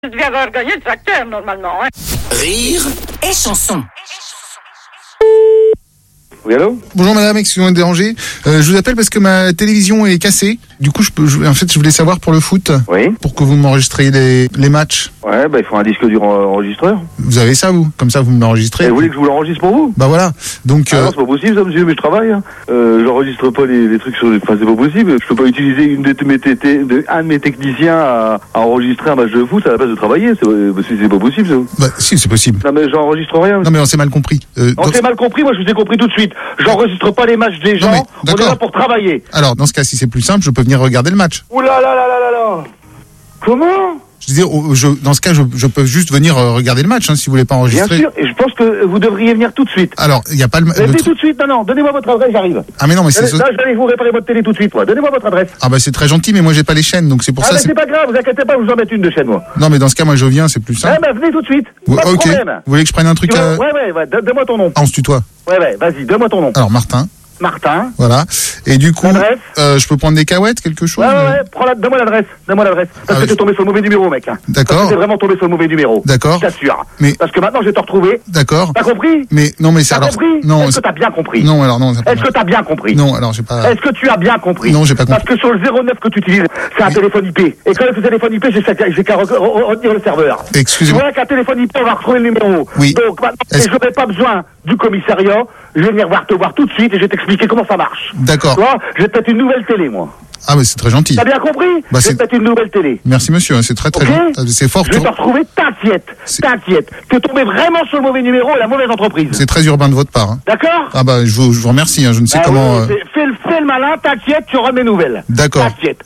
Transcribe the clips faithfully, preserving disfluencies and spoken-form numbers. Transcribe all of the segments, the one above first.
Je devrais gagner le tracteur, normalement. Hein. Rire et chanson. Oui, allô ? Bonjour madame, excusez-moi de déranger. Euh, je vous appelle parce que ma télévision est cassée. Du coup, je peux, je, en fait, je voulais savoir pour le foot, Oui. pour que vous m'enregistriez les, les matchs. Ouais, bah il faut un disque dur enregistreur. Vous avez ça, vous ? Comme ça, vous me l'enregistrez. Et vous voulez que je vous l'enregistre pour vous ? Bah voilà. Donc. Ah Euh... non, c'est pas possible ça, monsieur, mais je travaille. Hein. Euh, j'enregistre pas les, les trucs sur les... Enfin, c'est pas possible. Je peux pas utiliser une de mes t- de, un de mes techniciens à, à enregistrer un match de foot à la place de travailler. C'est, parce que c'est pas possible, ça. Bah si, c'est possible. Non, mais j'enregistre rien. Non mais on s'est mal compris. Euh, On donc... s'est mal compris, moi je vous ai compris tout de suite. J'enregistre pas les matchs des gens, mais, on est là pour travailler. Alors, dans ce cas, si c'est plus simple, je peux venir regarder le match. Ouh là là là là là là. Comment ? Je disais, oh, je, dans ce cas, je, je peux juste venir euh, regarder le match, hein, si vous voulez pas enregistrer. Bien sûr, et je pense que vous devriez venir tout de suite. Alors, il y a pas le. le Venez tr- tout de suite, non, non, donnez-moi votre adresse, j'arrive. Ah mais non, mais c'est. Là, je vais aller vous réparer votre télé tout de suite, moi. Donnez-moi votre adresse. Ah bah c'est très gentil, mais moi j'ai pas les chaînes, donc c'est pour Ah, ça. mais C'est... c'est pas grave, vous inquiétez pas, je vous en mets une de chez moi. Non mais dans ce cas, moi je viens, c'est plus Ah, simple. bah venez tout de suite. Ouais, Pas de ok. problème. Vous voulez que je prenne un truc Tu à... vois, Ouais, ouais, ouais, donne- donne-moi ton nom. Ah, on se tutoie. Ouais, ouais, vas-y, donne-moi ton nom. Alors Martin, Martin. voilà. Et du coup, L'adresse euh, je peux prendre des cacahuètes, quelque chose Ouais, ouais, euh ouais, prends la, donne-moi l'adresse, donne-moi l'adresse. Parce Ah, que oui. t'es tombé sur le mauvais numéro, mec. Hein. D'accord. Parce que t'es vraiment tombé sur le mauvais numéro. D'accord. Je t'assure. Mais- Parce que maintenant, je vais te retrouver. D'accord. T'as compris Mais non, mais c'est T'as alors. compris Non, Est-ce c'est- que t'as bien compris non, alors non. ça peut Est-ce pas. que t'as bien compris Non, alors j'ai pas. Est-ce que tu as bien compris Non, j'ai pas compris. Parce que sur le zéro neuf que tu utilises, c'est un Oui. téléphone I P. Et quand c'est un téléphone I P, j'ai qu'à j'ai qu'à re- re- retenir le serveur. Excusez-moi. Voilà qu'un téléphone I P, on va retrouver le numéro. Oui. Donc maintenant, Est-ce- et je n'aurai pas besoin du commissariat. Je vais venir voir te voir tout de suite et je vais t'expliquer comment ça marche. D'accord. Tu vois, j'ai peut-être une nouvelle télé, moi. Ah mais c'est très gentil. T'as bien compris Bah, J'ai c'est- peut-être une nouvelle télé. Merci monsieur, hein, c'est très très Ok gentil. C'est fort. Je vais te retrouver, t'inquiète. C'est- T'inquiète. T'es tombé vraiment sur le mauvais numéro et la mauvaise entreprise. C'est très urbain de votre part. Hein. D'accord Ah bah je vous, je vous remercie. Hein, je ne sais Ah comment. oui, euh, fais, fais le, fais le malin, t'inquiète, tu auras mes nouvelles. D'accord. T'inquiète.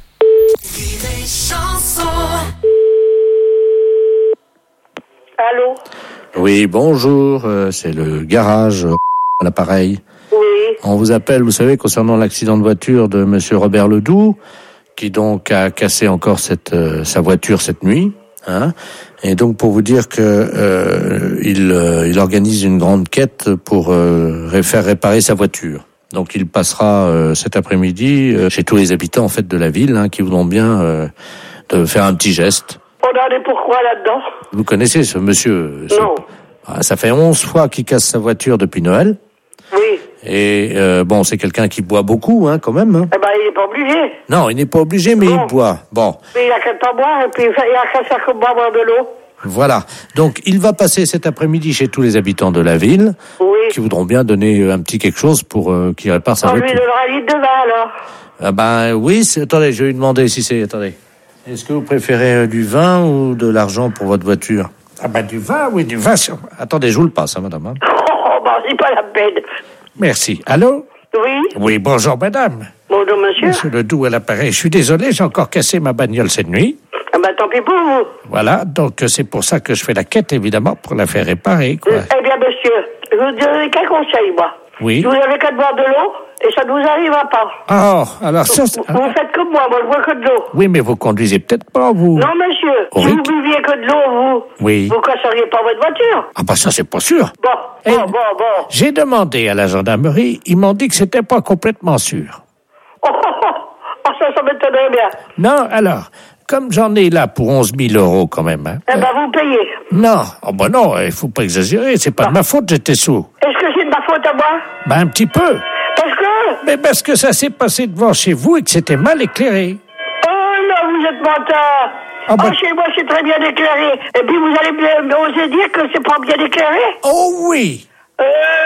Allô? Oui, bonjour, euh, c'est le garage euh, à l'appareil. Oui. On vous appelle, vous savez, concernant l'accident de voiture de monsieur Robert Ledoux, qui donc a cassé encore cette euh, sa voiture cette nuit, hein. Et donc pour vous dire que euh, il euh, il organise une grande quête pour euh, ré- faire réparer sa voiture. Donc il passera euh, cet après-midi euh, chez tous les habitants en fait de la ville, hein, qui voudront bien euh, de faire un petit geste. On en est pourquoi là-dedans? Vous connaissez ce monsieur ce- Non. Ah, ça fait onze fois qu'il casse sa voiture depuis Noël. Oui. Et euh, bon, c'est quelqu'un qui boit beaucoup, hein, quand même. Hein. Eh ben, il est pas obligé. Non, il n'est pas obligé, mais Non. il boit. Bon, Mais il a qu'à pas boire et puis il a qu'à faire comme moi boire de l'eau. voilà. Donc, il va passer cet après-midi chez tous les habitants de la ville, Oui. qui voudront bien donner un petit quelque chose pour euh, qu'il répare sa On lui voiture. donnera un litre de vin alors. Ah ben oui, c'est... attendez, je vais lui demander si c'est... Attendez. Est-ce que vous préférez euh, du vin ou de l'argent pour votre voiture? Ah ben du vin, oui, du vin. Sur... Attendez, je vous le passe, hein, madame. Hein. Oh, ben, c'est pas la peine. Merci. Allô? Oui. Oui, bonjour, madame. Bonjour, monsieur. Monsieur Ledoux à l'appareil. Je suis désolé, j'ai encore cassé ma bagnole cette nuit. Ah ben, tant pis pour vous. Voilà, donc euh, c'est pour ça que je fais la quête, évidemment, pour la faire réparer, quoi. Eh bien, monsieur, je vous donne quel conseil, moi? Oui. Vous avez qu'à boire de l'eau et ça ne vous arrivera pas. Oh, alors ça... c'est- Vous, vous faites comme moi, moi, je bois que de l'eau. Oui, mais vous conduisez peut-être pas, vous. Non, monsieur, Oh, si oui. vous buviez que de l'eau, vous, Oui. vous casseriez pas votre voiture. Ah bah ça, c'est pas sûr. Bon, Eh, bon, bon, bon. J'ai demandé à la gendarmerie, ils m'ont dit que c'était pas complètement sûr. Oh, oh, oh, oh, ça, ça m'étonnerait bien. Non, alors, comme j'en ai là pour onze mille euros quand même, hein. Eh ben, vous payez. Non, oh bah non, il faut pas exagérer, c'est pas de ma faute, j'étais sous. Est-ce que c'est de ma faute à moi? Ben un petit peu. Parce que... Mais parce que ça s'est passé devant chez vous et que c'était mal éclairé. Oh là, vous êtes menteur. Ah ben- Oh, chez moi, c'est très bien éclairé. Et puis, vous allez me- me oser dire que c'est pas bien éclairé? Oh oui, Euh,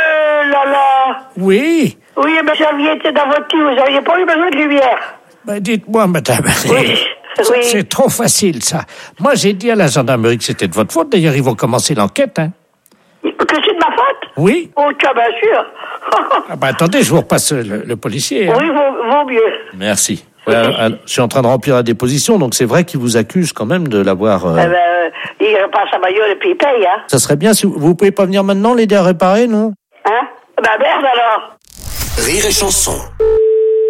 là, là. oui. Oui, mais si vous étiez dans votre vie, vous n'auriez pas eu besoin de lumière. Ben dites-moi, madame. Oui, Ça, oui. C'est trop facile, ça. Moi, j'ai dit à la gendarmerie que c'était de votre faute. D'ailleurs, ils vont commencer l'enquête, hein. Que c'est de ma faute? Oui. Oh, tiens, bien sûr. Ah ben attendez, je vous repasse le, le policier. Hein. Oui, vaut, vaut mieux. Merci. Ouais, alors, je suis en train de remplir la déposition, donc c'est vrai qu'ils vous accusent quand même de l'avoir... euh, Eh ben, euh, il repasse sa bagnole et puis il paye, hein. Ça serait bien si vous... Vous pouvez pas venir maintenant l'aider à réparer, non? Hein? Ben, merde alors. Rire et chanson.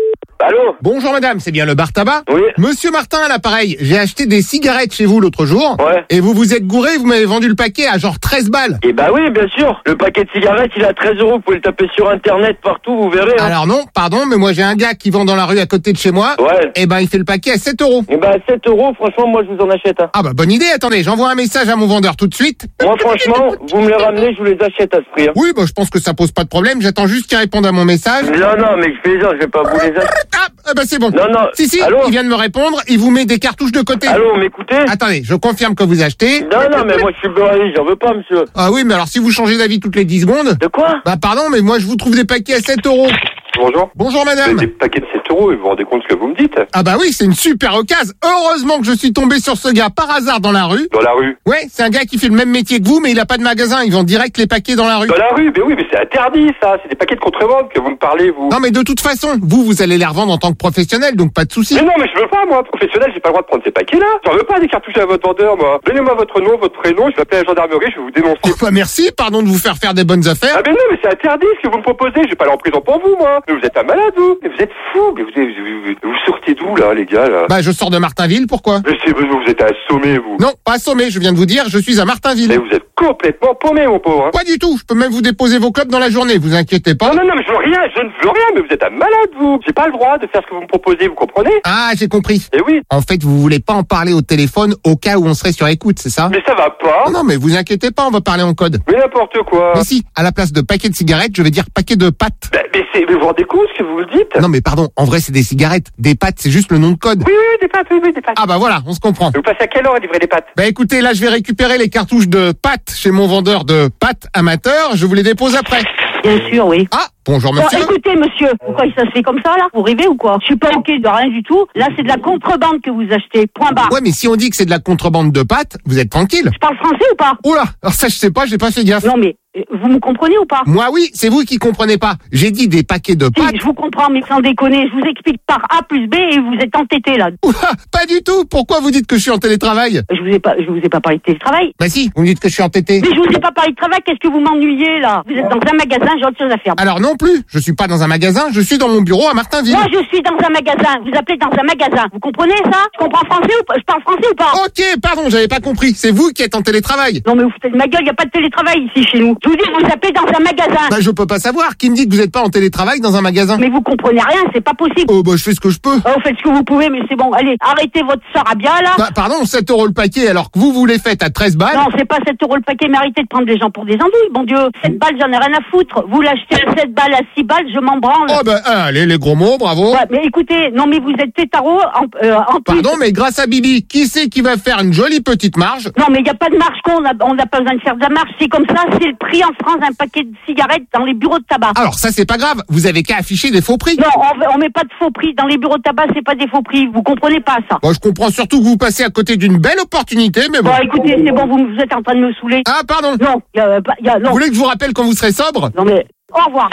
Allô? Bonjour madame, c'est bien le bar tabac? Oui. Monsieur Martin à l'appareil, j'ai acheté des cigarettes chez vous l'autre jour. Ouais. Et vous vous êtes gouré, vous m'avez vendu le paquet à genre treize balles. Eh bah oui, bien sûr. Le paquet de cigarettes, il est à treize euros. Vous pouvez le taper sur internet partout, vous verrez. Hein. Alors non, pardon, mais moi j'ai un gars qui vend dans la rue à côté de chez moi. Ouais. Et ben il fait le paquet à sept euros. Eh bah sept euros, franchement, moi je vous en achète. Hein. Ah bah bonne idée, attendez, j'envoie un message à mon vendeur tout de suite. Moi franchement, vous me les ramenez, je vous les achète à ce prix. Hein. Oui, bah je pense que ça pose pas de problème, j'attends juste qu'il réponde à mon message. Non, non, mais je fais ça, je vais pas vous les acheter. Ah, ah bah c'est bon. Non, non. Si, si, Allô? il vient de me répondre, il vous met des cartouches de côté. Allô, m'écoutez? Attendez, je confirme que vous achetez. Non, non, mais moi je suis barré, j'en veux pas, monsieur. Ah oui, mais alors si vous changez d'avis toutes les dix secondes... De quoi? Bah pardon, mais moi je vous trouve des paquets à sept euros. Bonjour. Bonjour madame. Des paquets de sept euros, et vous vous rendez compte ce que vous me dites? Ah bah oui, c'est une super occasion. Heureusement que je suis tombé sur ce gars par hasard dans la rue. Dans la rue? Ouais, c'est un gars qui fait le même métier que vous, mais il a pas de magasin, il vend direct les paquets dans la rue. Dans la rue? Mais oui, mais c'est interdit ça, c'est des paquets de contrebande que vous me parlez, vous. Non mais de toute façon, vous, vous allez les revendre en tant que professionnel, donc pas de souci. Mais non, mais je veux pas, moi, professionnel, j'ai pas le droit de prendre ces paquets-là. J'en veux pas des cartouches à votre vendeur, moi. Donnez-moi votre nom, votre prénom, je vais appeler la gendarmerie, je vais vous dénoncer. Oh, bah merci, pardon de vous faire faire des bonnes affaires. Ah mais non, mais c'est interdit ce que vous me proposez, je vais pas aller en prison pour vous, moi. Mais vous êtes un malade, vous. Mais vous êtes fou, mais vous, vous, vous, vous sortez d'où, là, les gars, là? Bah je sors de Martinville, pourquoi? Mais c'est, vous êtes assommé, vous. Non, pas assommé, je viens de vous dire, je suis à Martinville. Mais vous êtes complètement paumé, mon pauvre. Hein. Pas du tout, je peux même vous déposer vos clopes dans la journée, vous inquiétez pas. Non, non, non, mais je veux rien, je ne veux rien, mais vous êtes un malade, vous. J'ai pas le droit de faire ce que vous me proposez, vous comprenez? Ah, j'ai compris. Eh oui. En fait, vous voulez pas en parler au téléphone au cas où on serait sur écoute, c'est ça? Mais ça va pas. Non, non, mais vous inquiétez pas, on va parler en code. Mais n'importe quoi. Mais si, à la place de paquet de cigarettes, je vais dire paquet de pâtes. Bah, mais c'est, mais vous vous rendez compte ce que vous me dites? Non, mais pardon, en vrai, c'est des cigarettes. Des pâtes, c'est juste le nom de code. Oui, oui, des pâtes, oui, oui, des pâtes. Ah bah voilà, on se comprend. Vous passez à quelle heure à livrer des pâtes? Bah écoutez, là, je vais récupérer les cartouches de pâtes chez mon vendeur de pâtes amateur. Je vous les dépose après. Bien sûr, oui. Ah, bonjour Bon, monsieur. écoutez, monsieur, pourquoi ça se fait comme ça, là? Vous rêvez ou quoi? Je suis pas ok de rien du tout. Là, c'est de la contrebande que vous achetez. Point barre. Ouais, mais si on dit que c'est de la contrebande de pâtes, vous êtes tranquille. Je parle français ou pas? Oula, alors ça, je sais pas, j'ai pas fait gaffe. Non, mais euh, vous me comprenez ou pas? Moi, oui, c'est vous qui comprenez pas. J'ai dit des paquets de Si, pâtes. je vous comprends, mais sans déconner, je vous explique par A plus B et vous êtes entêté, là. Oula, pas du tout. Pourquoi vous dites que je suis en télétravail? Je vous ai pas, je vous ai pas parlé de télétravail. Bah si, vous me dites que je suis entêté. Mais je vous ai pas parlé de travail, qu'est-ce que vous m'ennuyez, là? Vous êtes dans un magasin, j'ai autre chose à faire. Alors non plus, je suis pas dans un magasin, je suis dans mon bureau à Martinville. Moi, je suis dans un magasin. Vous appelez dans un magasin. Vous comprenez ça? Je comprends français ou pas? Je parle français ou pas? Ok, pardon, j'avais pas compris. C'est vous qui êtes en télétravail. Non, mais vous foutez de ma gueule, y a pas de télétravail ici chez nous. Je vous dis, vous appelez dans un magasin. Bah je peux pas savoir. Qui me dit que vous êtes pas en télétravail dans un magasin? Mais vous comprenez rien, c'est pas possible. Oh bah je fais ce que je peux. Oh, vous faites ce que vous pouvez, mais c'est bon. Allez, arrêtez votre sarabia, là. Bah pardon, sept euros le paquet alors que vous vous les faites à treize balles. Non, c'est pas sept euros le paquet, mais arrêtez de prendre les gens pour des andouilles, bon Dieu. sept balles, j'en ai rien à foutre. Vous l'achetez à sept balles, à six balles, je m'en branle. Oh bah allez, les gros mots, bravo. Ouais, mais écoutez, non mais vous êtes tétaro en, euh, en plus. Pardon, mais grâce à Bibi, qui c'est qui va faire une jolie petite marge? Non mais il n'y a pas de marge con, on n'a on a pas besoin de faire de la marge, c'est comme ça, c'est le prix en France d'un paquet de cigarettes dans les bureaux de tabac. Alors ça c'est pas grave, vous avez qu'à afficher des faux prix. Non, on, on met pas de faux prix, dans les bureaux de tabac c'est pas des faux prix, vous comprenez pas ça. Bon, je comprends surtout que vous passez à côté d'une belle opportunité, mais bon. Bon écoutez, c'est bon, vous, vous êtes en train de me saouler. Ah pardon. Non, y a, pas- y a, non. Vous voulez que je vous rappelle quand vous serez sobre? Non mais, au revoir.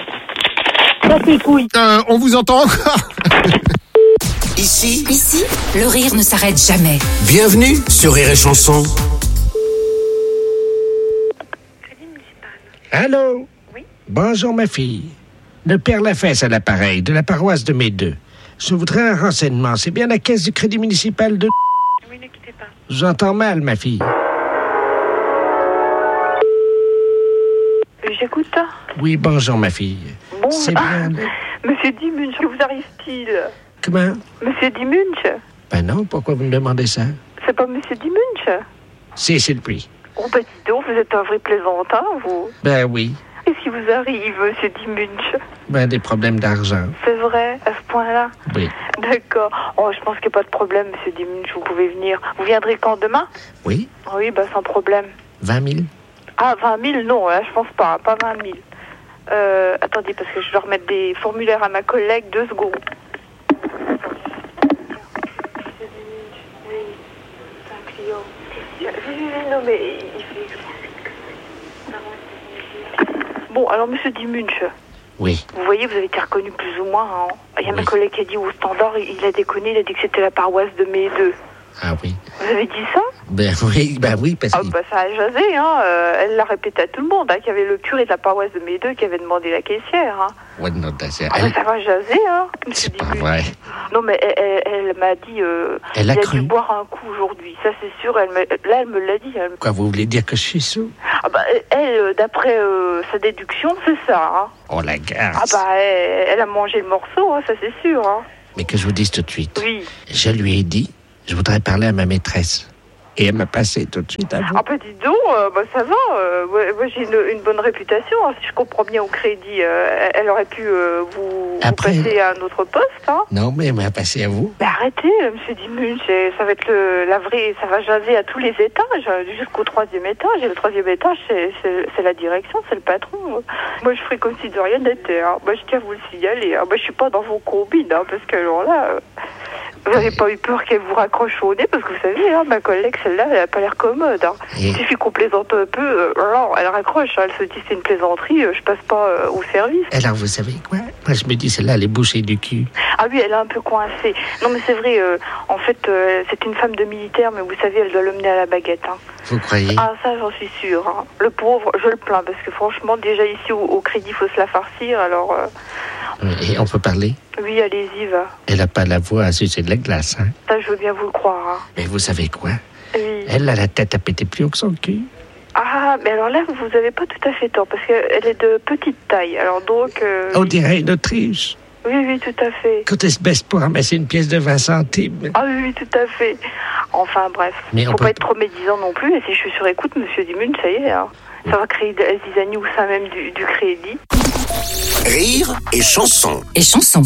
Ça tes couilles. Euh, on vous entend encore. Ici, Ici, le rire ne s'arrête jamais. bienvenue sur Rire et Chanson. Allô? Oui. Bonjour, ma fille. Le père Lafesse à l'appareil, de la paroisse de Médeux. Je voudrais un renseignement. C'est bien la caisse du crédit municipal de... Oui, ne quittez pas. J'entends mal, ma fille. J'écoute. Oui, bonjour, ma fille. Bon, C'est ah, bien... Monsieur Dimunch, que vous arrive-t-il? Comment? Monsieur Dimunch? Ben non, pourquoi vous me demandez ça? C'est pas Monsieur Dimunch? Si, c'est le prix. Oh, bah dis donc, vous êtes un vrai plaisantin, vous. Ben oui. Qu'est-ce qui vous arrive, Monsieur Dimunch? Ben des problèmes d'argent. C'est vrai, à ce point-là? Oui. D'accord. Oh, je pense qu'il n'y a pas de problème, Monsieur Dimunch, vous pouvez venir. Vous viendrez quand, demain? Oui? Oui, bah sans problème. vingt mille? Ah, vingt mille, non, là, je pense pas, pas vingt mille. Euh, attendez, parce que je dois remettre des formulaires à ma collègue, deux secondes. Oui, oui, non, mais il fait... Bon, alors, Monsieur Dimunch, Oui. vous voyez, vous avez été reconnu plus ou moins, hein. Il y a Oui. ma collègue qui a dit au standard, il a déconné, il a dit que c'était la paroisse de Médeux. Ah oui. Vous avez dit ça? Ben oui, ben oui, parce Ah que... bah ça a jasé, hein. Euh, elle l'a répété à tout le monde, hein, qu'il y avait le curé de la paroisse de Médeux qui avait demandé la caissière, hein. Ouais, non, c'est... Ah bah ça va jaser, hein. C'est pas vrai. Non mais elle, elle, elle m'a dit, euh, Elle a il a cru. dû boire un coup aujourd'hui, ça c'est sûr. Elle me, là elle me l'a dit. Elle... Quoi, vous voulez dire que je suis sous? Ah bah elle, d'après euh, sa déduction, c'est ça, hein. Oh la garce. Ah bah elle, elle a mangé le morceau, hein, ça c'est sûr, hein. Mais que je vous dise tout de suite. Oui. Je lui ai dit, je voudrais parler à ma maîtresse. Et elle m'a passé tout de suite à vous. Ah bah dis donc, euh, bah ça va, euh, ouais, moi j'ai une, une bonne réputation, hein, si je comprends bien au crédit, euh, elle, elle aurait pu euh, vous, Après, vous passer à un autre poste, hein. Non, mais elle m'a passé à vous. Mais arrêtez, euh, monsieur Dimunch, c'est- ça va être le, la vraie, ça va jaser à tous les étages, euh, jusqu'au troisième étage, et le troisième étage c'est, c'est, c'est la direction, c'est le patron. Moi je ferai comme si de rien n'était, hein. Moi je tiens à vous le signaler, hein. Moi je suis pas dans vos combines, hein, parce que alors là... Euh... Vous n'avez pas eu peur qu'elle vous raccroche au nez, parce que vous savez, hein, ma collègue, celle-là, elle n'a pas l'air commode. Hein. Il suffit qu'on plaisante un peu, euh, alors elle raccroche, hein, elle se dit c'est une plaisanterie, euh, je passe pas euh, au service. Alors, vous savez quoi? Moi, je me dis, celle-là, elle est bouchée du cul. Ah oui, elle est un peu coincée. Non mais c'est vrai, euh, en fait, euh, c'est une femme de militaire, mais vous savez, elle doit le mener à la baguette. Hein. Vous croyez? Ah ça, j'en suis sûre. Hein. Le pauvre, je le plains, parce que franchement, déjà ici, au, au crédit, il faut se la farcir, alors... Euh... Et on peut parler? Oui, allez-y, va. Elle n'a pas la voix à sucer de la glace, hein. Ça, je veux bien vous le croire. Hein. Mais vous savez quoi? Oui. Elle a la tête à péter plus haut que son cul. Ah, mais alors là, vous avez pas tout à fait tort, parce qu'elle est de petite taille, alors donc... Euh... On dirait une Autriche. Oui, oui, tout à fait. Quand elle se baisse pour ramasser une pièce de vingt centimes. Ah oui, oui, tout à fait. Enfin, bref. Mais Faut on pas peut- être trop médisant non plus, et si je suis sur écoute, monsieur Dimun, ça y est, hein. Ça va créer des zizanie au sein même du, du crédit. Rire et chanson. Et chanson.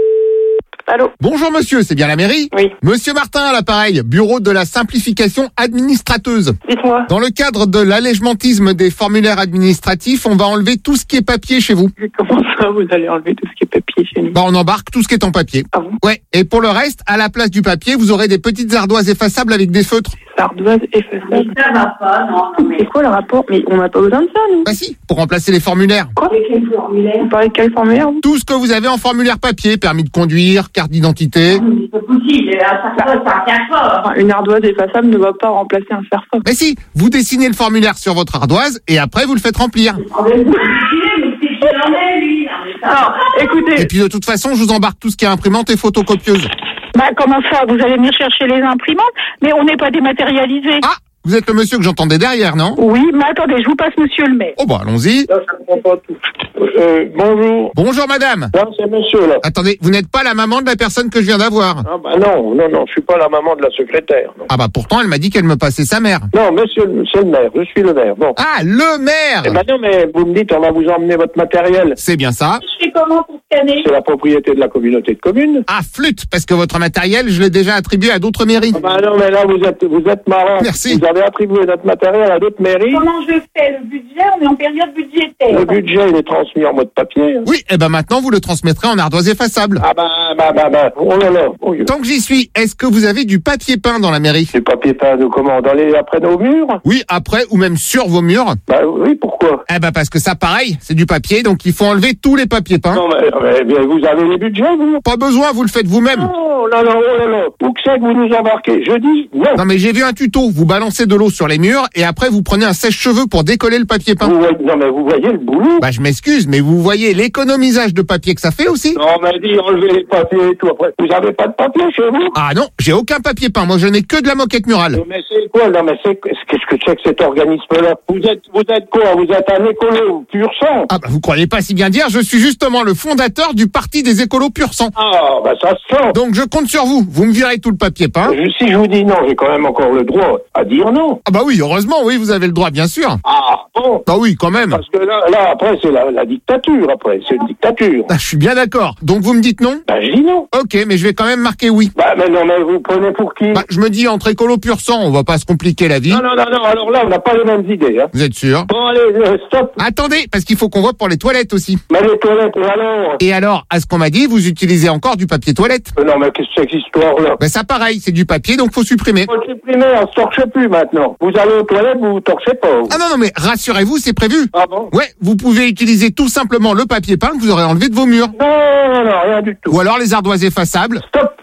Allô? Bonjour monsieur, c'est bien la mairie? Oui. Monsieur Martin à l'appareil, bureau de la simplification administrateuse. Dites-moi. Dans le cadre de l'allègementisme des formulaires administratifs, on va enlever tout ce qui est papier chez vous. Comment ça, vous allez enlever tout ce qui est papier chez nous? Bah, on embarque tout ce qui est en papier. Ah bon? Ouais. Et pour le reste, à la place du papier, vous aurez des petites ardoises effaçables avec des feutres. Ardoise effaçable. Ça va pas, non, non, mais... C'est quoi le rapport? Mais on n'a pas besoin de ça, nous. Bah si, pour remplacer les formulaires. Quoi? Avec quel formulaire? Vous parlez de quel formulaire, vous? Tout ce que vous avez en formulaire papier, permis de conduire, carte d'identité. C'est pas possible, ça ça ça tient pas. Enfin, une ardoise effaçable ne va pas remplacer un fer-fort. Mais si, vous dessinez le formulaire sur votre ardoise et après vous le faites remplir. Ah ben, vous mais c'est qu'il en est, lui. Non, mais ça... Non, écoutez. Et puis de toute façon, je vous embarque tout ce qui est imprimante et photocopieuse. Bah, comment ça? Vous allez venir chercher les imprimantes? Mais on n'est pas dématérialisé. Ah, vous êtes le monsieur que j'entendais derrière, non? Oui, mais attendez, je vous passe monsieur le maire. Oh bah allons-y. Là, je comprends pas tout. Euh, bonjour. Bonjour madame. Non, c'est monsieur, là. Attendez, vous n'êtes pas la maman de la personne que je viens d'avoir? Ah bah non, non, non, je suis pas la maman de la secrétaire. Non, Ah bah pourtant, elle m'a dit qu'elle me passait sa mère. non monsieur, c'est le maire, je suis le maire. Bon. Ah, le maire! Eh ben non, mais vous me dites, on va vous emmener votre matériel. C'est bien ça. Je fais comment pour scanner? C'est la propriété de la communauté de communes. Ah, flûte, parce que votre matériel, je l'ai déjà attribué à d'autres mairies. Ah bah non, mais là, vous êtes, vous êtes marrant. Merci. Vous avez attribué notre matériel à d'autres mairies. Comment je fais? Le budget, on est en période budgétaire. Le budget, il est transmis en mode papier. Oui, et ben maintenant, vous le transmettrez en ardoise effaçable. Ah bah, bah, bah, bah, oh là là. Oh, Tant que j'y suis, est-ce que vous avez du papier peint dans la mairie? du papier peint de comment? Dans les, après nos murs? Oui, après ou même sur vos murs? Bah oui, pourquoi? Eh ben parce que ça, pareil, c'est du papier, donc il faut enlever tous les papiers peints. Non, mais, mais, mais vous avez les budgets, vous? Pas besoin, vous le faites vous-même. Oh là là, oh là là. Où que c'est que vous nous embarquez? Je dis non. Non mais j'ai vu un tuto, vous balancez de l'eau sur les murs et après vous prenez un sèche-cheveux pour décoller le papier peint. Vous voyez- non, mais vous voyez le boulot? Bah je m'excuse, mais vous voyez l'économisage de papier que ça fait aussi? Non, mais dis, enlevez les papiers et tout. Après, vous avez pas de papier chez vous? Ah non, j'ai aucun papier peint, moi je n'ai que de la moquette murale. Non, mais c'est quoi? Non, mais c'est, qu'est-ce que c'est que cet organisme-là? Vous êtes, vous êtes quoi? Vous êtes un écolo pur sang? Ah bah vous croyez pas si bien dire, je suis justement le fondateur du parti des écolos pur sang. Ah, bah ça se sent. Donc je compte sur vous, vous me virez tout le papier peint. Je- Si je vous dis non, j'ai quand même encore le droit à dire non. Ah bah oui, heureusement, oui, vous avez le droit, bien sûr. Ah, bon. Bah oui, quand même. Parce que là, là après, c'est la, la dictature, après. C'est une dictature. Ah, je suis bien d'accord. Donc vous me dites non? Bah, je dis non. Ok, mais je vais quand même marquer oui. Bah, mais non, mais vous prenez pour qui? Bah, je me dis entre écolo pur sang, on va pas se compliquer la vie. Non, non, non, non, alors là, on n'a pas les mêmes idées, hein. Vous êtes sûr? Bon, allez, euh, stop. Attendez, parce qu'il faut qu'on vote pour les toilettes aussi. Mais les toilettes, et alors? Et alors, à ce qu'on m'a dit, vous utilisez encore du papier toilette? Euh, Non, mais qu'est-ce que c'est que cette histoire-là? Bah ça pareil, c'est du papier, donc faut supprimer. Faut le supprimer, on se torche plus maintenant. Vous allez aux toilettes, vous vous torchez pas. vous. Ah non, non, mais rassurez-vous, c'est prévu. Ah bon? Ouais, vous pouvez utiliser tout simplement le papier peint que vous aurez enlevé de vos murs. Non, non, non, rien du tout. Ou alors les ardoises effaçables. Stop.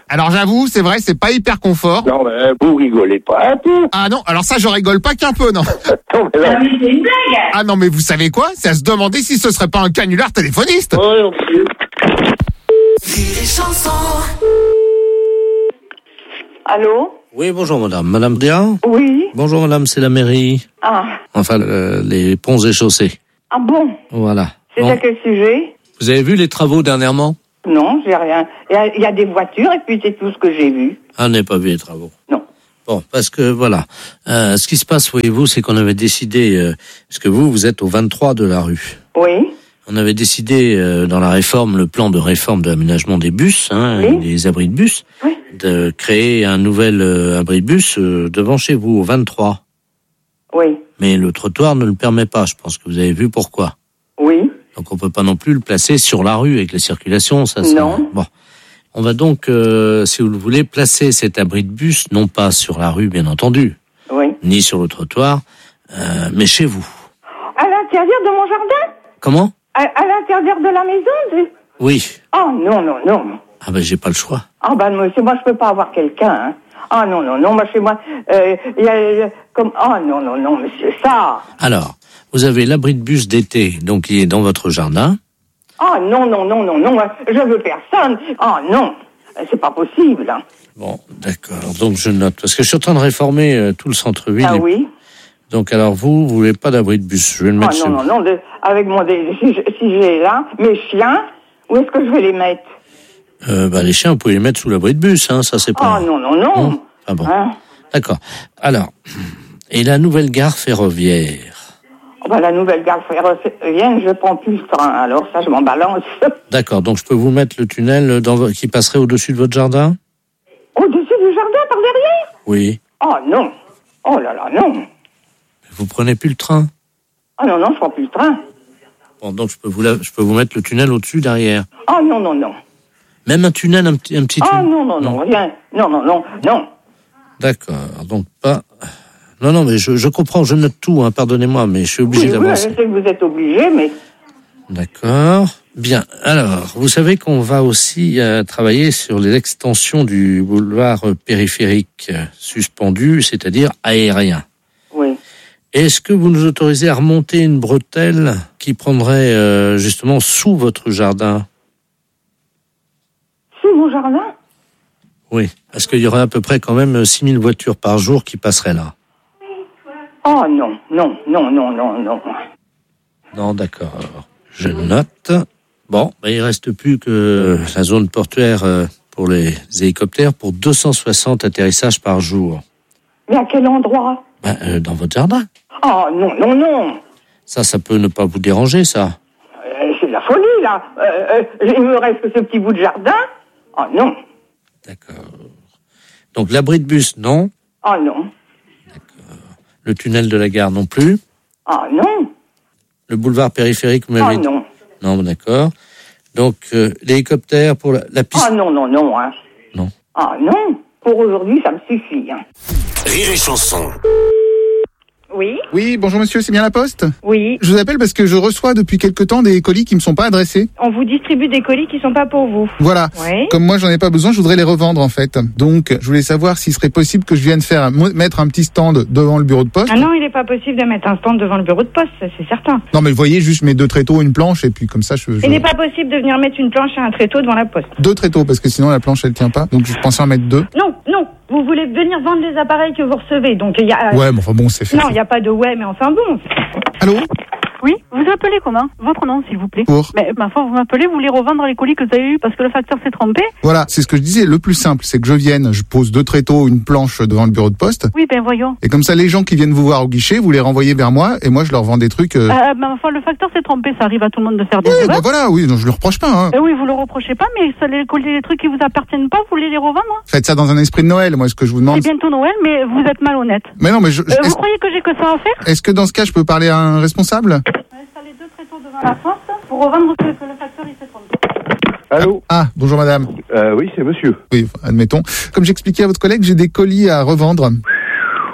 Alors j'avoue, c'est vrai, c'est pas hyper confort. Non, mais vous rigolez pas un peu. Ah non, alors ça, je rigole pas qu'un peu, non. Non, mais là... Ah oui, c'est une blague. Ah non, mais vous savez quoi? C'est à se demander si ce serait pas un canular téléphoniste. Ouais, non plus. Allô? Oui, bonjour madame. Madame Dia? Oui. Bonjour madame, c'est la mairie. Ah. Enfin, euh, les ponts et chaussées. Ah bon? Voilà. C'est Bon. à quel sujet? Vous avez vu les travaux dernièrement? Non, j'ai rien. Il y, a, il y a des voitures et puis c'est tout ce que j'ai vu. Ah, on n'a pas vu les travaux. Non. Bon, parce que voilà, euh, ce qui se passe, voyez-vous, c'est qu'on avait décidé, euh, parce que vous, vous êtes au vingt-trois de la rue. Oui. On avait décidé euh, dans la réforme, le plan de réforme de l'aménagement des bus, hein, Oui. des abris de bus, Oui. de créer un nouvel euh, abri de bus euh, devant chez vous, au vingt-trois. Oui. Mais le trottoir ne le permet pas, je pense que vous avez vu pourquoi. Oui. Donc on peut pas non plus le placer sur la rue avec la circulation, ça. ça Non. Bon, on va donc, euh, si vous le voulez, placer cet abri de bus, non pas sur la rue, bien entendu, Oui. ni sur le trottoir, euh, mais chez vous. À l'intérieur de mon jardin? Comment? À, à l'intérieur de la maison? de- Oui. Oh non, non, non. Ah ben j'ai pas le choix. Ah ben monsieur, moi je peux pas avoir quelqu'un. Hein. Ah non, non, non, moi chez moi, euh, il y a euh, comme... Oh non, non, non, monsieur, ça. Alors, vous avez l'abri de bus d'été, donc il est dans votre jardin. Oh non, non, non, non, non, moi, je veux personne. Oh non, c'est pas possible. Hein. Bon, d'accord. Donc je note, parce que je suis en train de réformer euh, tout le centre-ville. Ah et- oui. Donc alors vous, vous voulez pas d'abri de bus? Je vais le Oh mettre non, sur- non, non, de, avec mon... dé- Si, je- si j'ai là, mes chiens, où est-ce que je vais les mettre? Euh, bah, les chiens, vous pouvez les mettre sous l'abri de bus, hein, ça c'est pas... Oh non, non, non. Ah bon. Hein? D'accord. Alors, et la nouvelle gare ferroviaire? Oh, ben, la nouvelle gare ferroviaire, je prends plus le train, alors ça, je m'en balance. D'accord, donc je peux vous mettre le tunnel dans, vo- qui passerait au-dessus de votre jardin? Au-dessus du jardin, par derrière? Oui. Oh non. Oh là là, non. Vous prenez plus le train? Oh non, non, je prends plus le train. Bon, donc je peux vous, la- je peux vous mettre le tunnel au-dessus, derrière. Oh non, non, non. Même un tunnel, un petit, un petit Oh tunnel? non, non, non, rien. Non, non, non, non. D'accord, donc pas... Non, non, mais je, je comprends, je note tout, hein, pardonnez-moi, mais je suis obligé Oui, oui, d'avancer. je sais que vous êtes obligé, mais... D'accord. Bien. Alors, vous savez qu'on va aussi euh, travailler sur les extensions du boulevard euh, périphérique euh, suspendu, c'est-à-dire aérien. Oui. Est-ce que vous nous autorisez à remonter une bretelle qui prendrait euh, justement sous votre jardin? Sous mon jardin? Oui, parce qu'il y aurait à peu près quand même six mille voitures par jour qui passeraient là. Oh non, non, non, non, non, non. Non, d'accord. Je note. Bon, ben, il reste plus que la zone portuaire euh, pour les hélicoptères pour deux cent soixante atterrissages par jour. Mais à quel endroit? Ben, euh, dans votre jardin. Oh non, non, non. Ça, ça peut ne pas vous déranger, ça. Euh, c'est de la folie, là. Euh, euh, il me reste que ce petit bout de jardin. Oh non. Donc l'abri de bus, non. Oh non. Le tunnel de la gare, non plus. Oh non. Le boulevard périphérique, vous Oh m'avez dit. non. Non, d'accord. Donc euh, l'hélicoptère pour la, la piste. Oh non, non, non, hein. Non. Oh non. Pour aujourd'hui, ça me suffit, hein. Rire et chanson. Oui. Oui, bonjour monsieur, c'est bien la poste? Oui. Je vous appelle parce que je reçois depuis quelque temps des colis qui me sont pas adressés. On vous distribue des colis qui sont pas pour vous. Voilà. Oui. Comme moi j'en ai pas besoin, je voudrais les revendre en fait. Donc je voulais savoir s'il serait possible que je vienne faire mettre un petit stand devant le bureau de poste. Ah non, il n'est pas possible de mettre un stand devant le bureau de poste, ça, c'est certain. Non mais vous voyez, juste mes deux tréteaux, une planche et puis comme ça je... je... Il n'est pas possible de venir mettre une planche et un tréteau devant la poste. Deux tréteaux parce que sinon la planche elle tient pas. Donc je pensais en mettre deux. Non, non, vous voulez venir vendre les appareils que vous recevez, donc il y a... Ouais, mais enfin bon, c'est fait. Non, il n'y a pas de ouais, mais enfin bon. Allô? Oui, vous appelez comment? Votre nom, s'il vous plaît. Pour Mais ma foi, vous m'appelez, vous voulez revendre les colis que vous avez eus parce que le facteur s'est trompé? Voilà, c'est ce que je disais. Le plus simple, c'est que je vienne, je pose deux tréteaux, une planche devant le bureau de poste. Oui, ben voyons. Et comme ça, les gens qui viennent vous voir au guichet, vous les renvoyez vers moi et moi je leur vends des trucs. Euh... Euh, ma foi, le facteur s'est trompé, ça arrive à tout le monde de faire des Oui, erreurs. bah voilà, oui, non, je le reproche pas. Hein. Euh, oui, vous le reprochez pas, mais ça, les colis, les trucs qui vous appartiennent pas, vous voulez les revendre? Faites ça dans un esprit de Noël. Moi, ce que je vous demande. C'est bientôt Noël, mais vous êtes malhonnête. Mais non, mais je. Euh, est-ce... vous croyez que j'ai que ça à faire? Est-ce que dans ce cas, je peux parler à un responsable? Devant la porte pour revendre ce que le facteur il s'est trompé. Allô? Ah, bonjour madame. Euh, oui, c'est monsieur. Oui, admettons. Comme j'expliquais à votre collègue, j'ai des colis à revendre.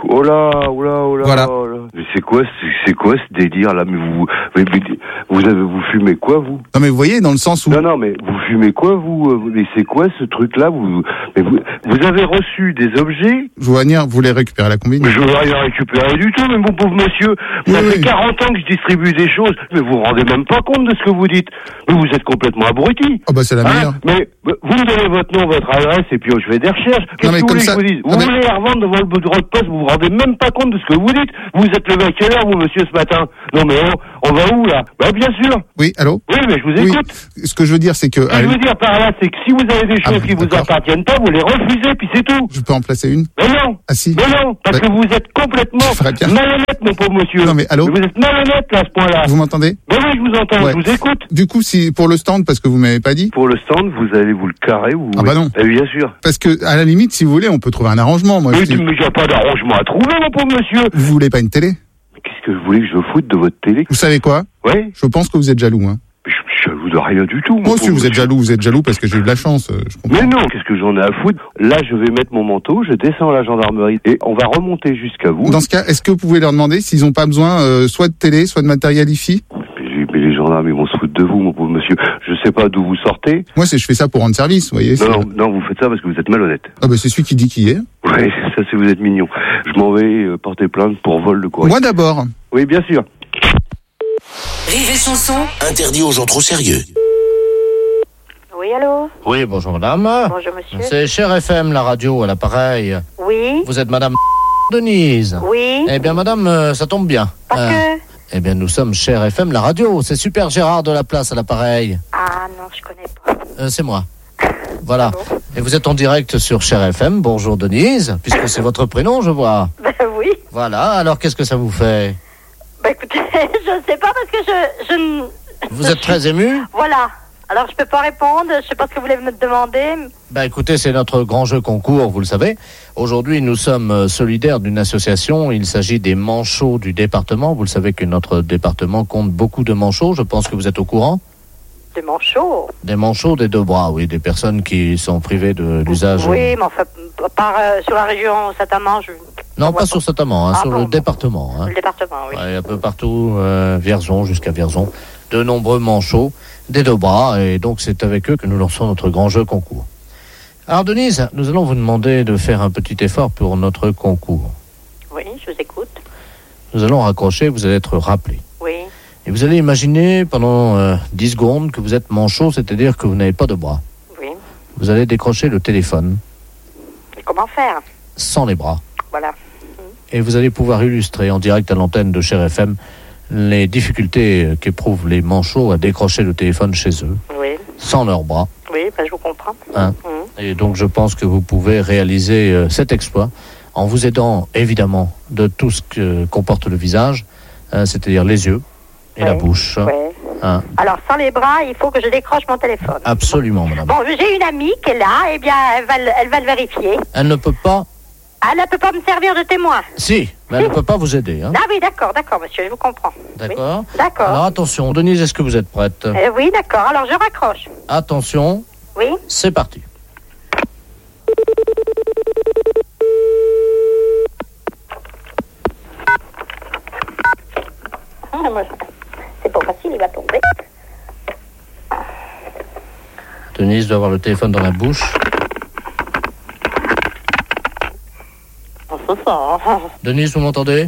Oh là, oh là, oh là, Voilà. oh là. Mais c'est quoi, c'est, c'est quoi ce délire là? Mais vous, mais, mais, vous avez, vous fumez quoi vous? Non mais vous voyez, dans le sens où... Non, non, mais vous fumez quoi vous? Mais c'est quoi ce truc là? Vous, mais vous, vous avez reçu des objets? Je vois venir, vous voulez récupérer la combine? Mais je veux rien récupérer du tout, mais mon pauvre monsieur. Oui, Ça fait oui. quarante ans que je distribue des choses, mais vous vous rendez même pas compte de ce que vous dites. Mais vous êtes complètement abruti. Oh bah c'est la Hein? meilleure. Mais euh, vous me donnez votre nom, votre adresse, et puis oh, je fais des recherches. Qu'est-ce mais que vous comme voulez ça- que je vous dise? Non, Vous mais- voulez la revendre devant le bureau de poste, vous vous rendez même pas compte de ce que vous dites. Vous êtes levé à quelle heure, vous, monsieur, ce matin? Non mais on, on va où, là? Bah bien sûr. Oui, allô? Oui, mais je vous Oui. écoute. Ce que je veux dire, c'est que... Ce que je veux dire par là, c'est que si vous avez des Ah, choses qui vous d'accord. appartiennent pas, vous les refusez, puis c'est tout. Je peux en placer une? Mais non. Ah si. Mais non, parce Bah, que vous êtes complètement je ferais bien. malhonnête, mon pauvre monsieur. Non mais allô? Vous êtes malhonnête, là, à ce point-là. Vous m'entendez? Mais oui, je vous entends, Ouais. je vous écoute. Du coup, si pour le stand, parce que vous m'avez pas dit... Pour le stand, vous allez vous le carrer ou... Ah bah non. Eh bien sûr. Parce que, à la limite, si vous voulez, on peut trouver un arrangement, moi. Mais je dis. il n'y a pas d'arrangement à trouver, mon pauvre monsieur. Vous voulez pas une télé? Qu'est-ce que vous voulez que je foute de votre télé? Vous savez quoi? Oui. Je pense que vous êtes jaloux, hein. Je suis jaloux de rien du tout, mon Moi aussi, pauvre vous êtes monsieur. jaloux, vous êtes jaloux parce que j'ai eu de la chance, euh, je comprends. Mais non, qu'est-ce que j'en ai à foutre? Là, je vais mettre mon manteau, je descends à la gendarmerie et on va remonter jusqu'à vous. Dans ce cas, est-ce que vous pouvez leur demander s'ils ont pas besoin euh, soit de télé, soit de matériel hi-fi? Mais, mais les gendarmes, ils vont se foutre de vous, mon pauvre monsieur. Je sais pas d'où vous sortez. Moi, c'est je fais ça pour rendre service, vous voyez. c'est- Non, non, non, vous faites ça parce que vous êtes malhonnête. Ah bah c'est celui qui dit qui est. Oui, ça c'est vous êtes mignon. Je m'en vais euh, porter plainte pour vol de courrier. Moi d'abord. Oui, bien sûr. Rire et chanson. Interdit aux gens trop sérieux. Oui, allô? Oui, bonjour madame. Bonjour, monsieur. C'est Cher F M, la radio, à l'appareil. Oui? Vous êtes madame Denise. Oui? Eh bien madame, euh, ça tombe bien. Parce Euh, que... Eh bien nous sommes Cher F M, la radio. C'est Super Gérard de la Place à l'appareil. Ah non, je connais pas. Euh, c'est moi. Voilà. Et vous êtes en direct sur Cher F M. Bonjour Denise, puisque c'est votre prénom, je vois. Ben oui. Voilà, alors qu'est-ce que ça vous fait? Ben écoutez, je sais pas parce que je... je ne- Vous êtes très ému? Voilà. Alors je peux pas répondre, je sais pas ce que vous voulez me demander. Bah écoutez, c'est notre grand jeu concours, vous le savez. Aujourd'hui, nous sommes euh, solidaires d'une association. Il s'agit des manchots du département. Vous le savez que notre département compte beaucoup de manchots. Je pense que vous êtes au courant. Des manchots. Des manchots des deux bras, oui. Des personnes qui sont privées de l'usage. Oui, mais enfin, par, euh, sur la région Saint-Amand, je... Non, pas sur Saint-Amand, hein, Ah sur bon, le bon. département. Hein. le département, oui. Ouais, un peu partout, euh, Vierzon jusqu'à Vierzon. De nombreux manchots des deux bras. Et donc, c'est avec eux que nous lançons notre grand jeu concours. Alors, Denise, nous allons vous demander de faire un petit effort pour notre concours. Oui, je vous écoute. Nous allons raccrocher, vous allez être rappelé. Oui. Et vous allez imaginer pendant euh, dix secondes que vous êtes manchot, c'est-à-dire que vous n'avez pas de bras. Oui. Vous allez décrocher le téléphone Et comment faire? sans les bras. Voilà. Et vous allez pouvoir illustrer en direct à l'antenne de Cher F M les difficultés euh, qu'éprouvent les manchots à décrocher le téléphone chez eux, Oui. sans leurs bras. Oui, ben je vous comprends. Hein. Mhm. Et donc je pense que vous pouvez réaliser euh, cet exploit en vous aidant évidemment de tout ce que comporte le visage, hein, c'est-à-dire les yeux et la Ouais. bouche. Ouais. Hein. Alors, sans les bras, il faut que je décroche mon téléphone. Absolument, madame. Bon, j'ai une amie qui est là, eh bien, elle va, le- elle va le vérifier. Elle ne peut pas... Elle ne peut pas me servir de témoin. Si, mais elle ne peut pas vous aider. Hein. Ah oui, d'accord, d'accord, monsieur, je vous comprends. D'accord. Oui. D'accord. Alors attention, Denise, est-ce que vous êtes prête? Euh, oui, d'accord, alors je raccroche. Attention, Oui. c'est parti. Ah, moi, c'est pas facile, il va tomber. Denise doit avoir le téléphone dans la bouche. On se sent. Denise, vous m'entendez?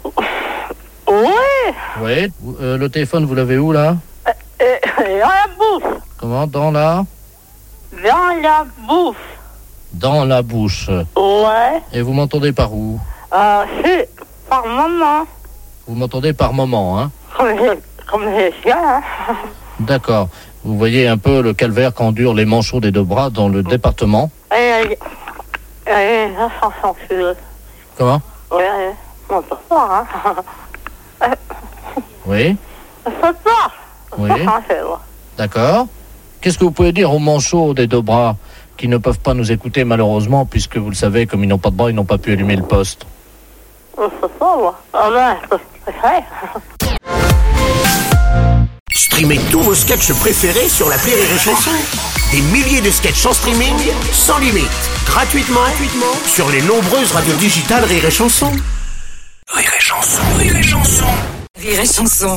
Oui. Oui. Vous- euh, le téléphone, vous l'avez où, là? Et, et dans la bouffe. Comment? Dans la... Dans la bouffe. Dans la bouche. Ouais. Et vous m'entendez par où? Euh, c'est par moment. Vous m'entendez par moment, hein? Comme les, comme les chiens. hein. D'accord. Vous voyez un peu le calvaire qu'endurent les manchots des deux bras dans le département. Et, et, et la chanson file. Comment? Ouais, on peut pas, hein. Oui. On peut pas. Oui. Ça, c'est vrai. D'accord. Qu'est-ce que vous pouvez dire aux manchots des deux bras qui ne peuvent pas nous écouter malheureusement, puisque vous le savez, comme ils n'ont pas de bras, ils n'ont pas pu allumer le poste. On peut pas, moi. Ah ben, c'est vrai. Streamez tous vos sketchs préférés sur l'appli Rire et Chanson. Des milliers de sketchs en streaming, sans limite, gratuitement, gratuitement sur les nombreuses radios digitales Rire et Chanson. Rire et Chanson, Rire et Chanson. Rire et Chanson.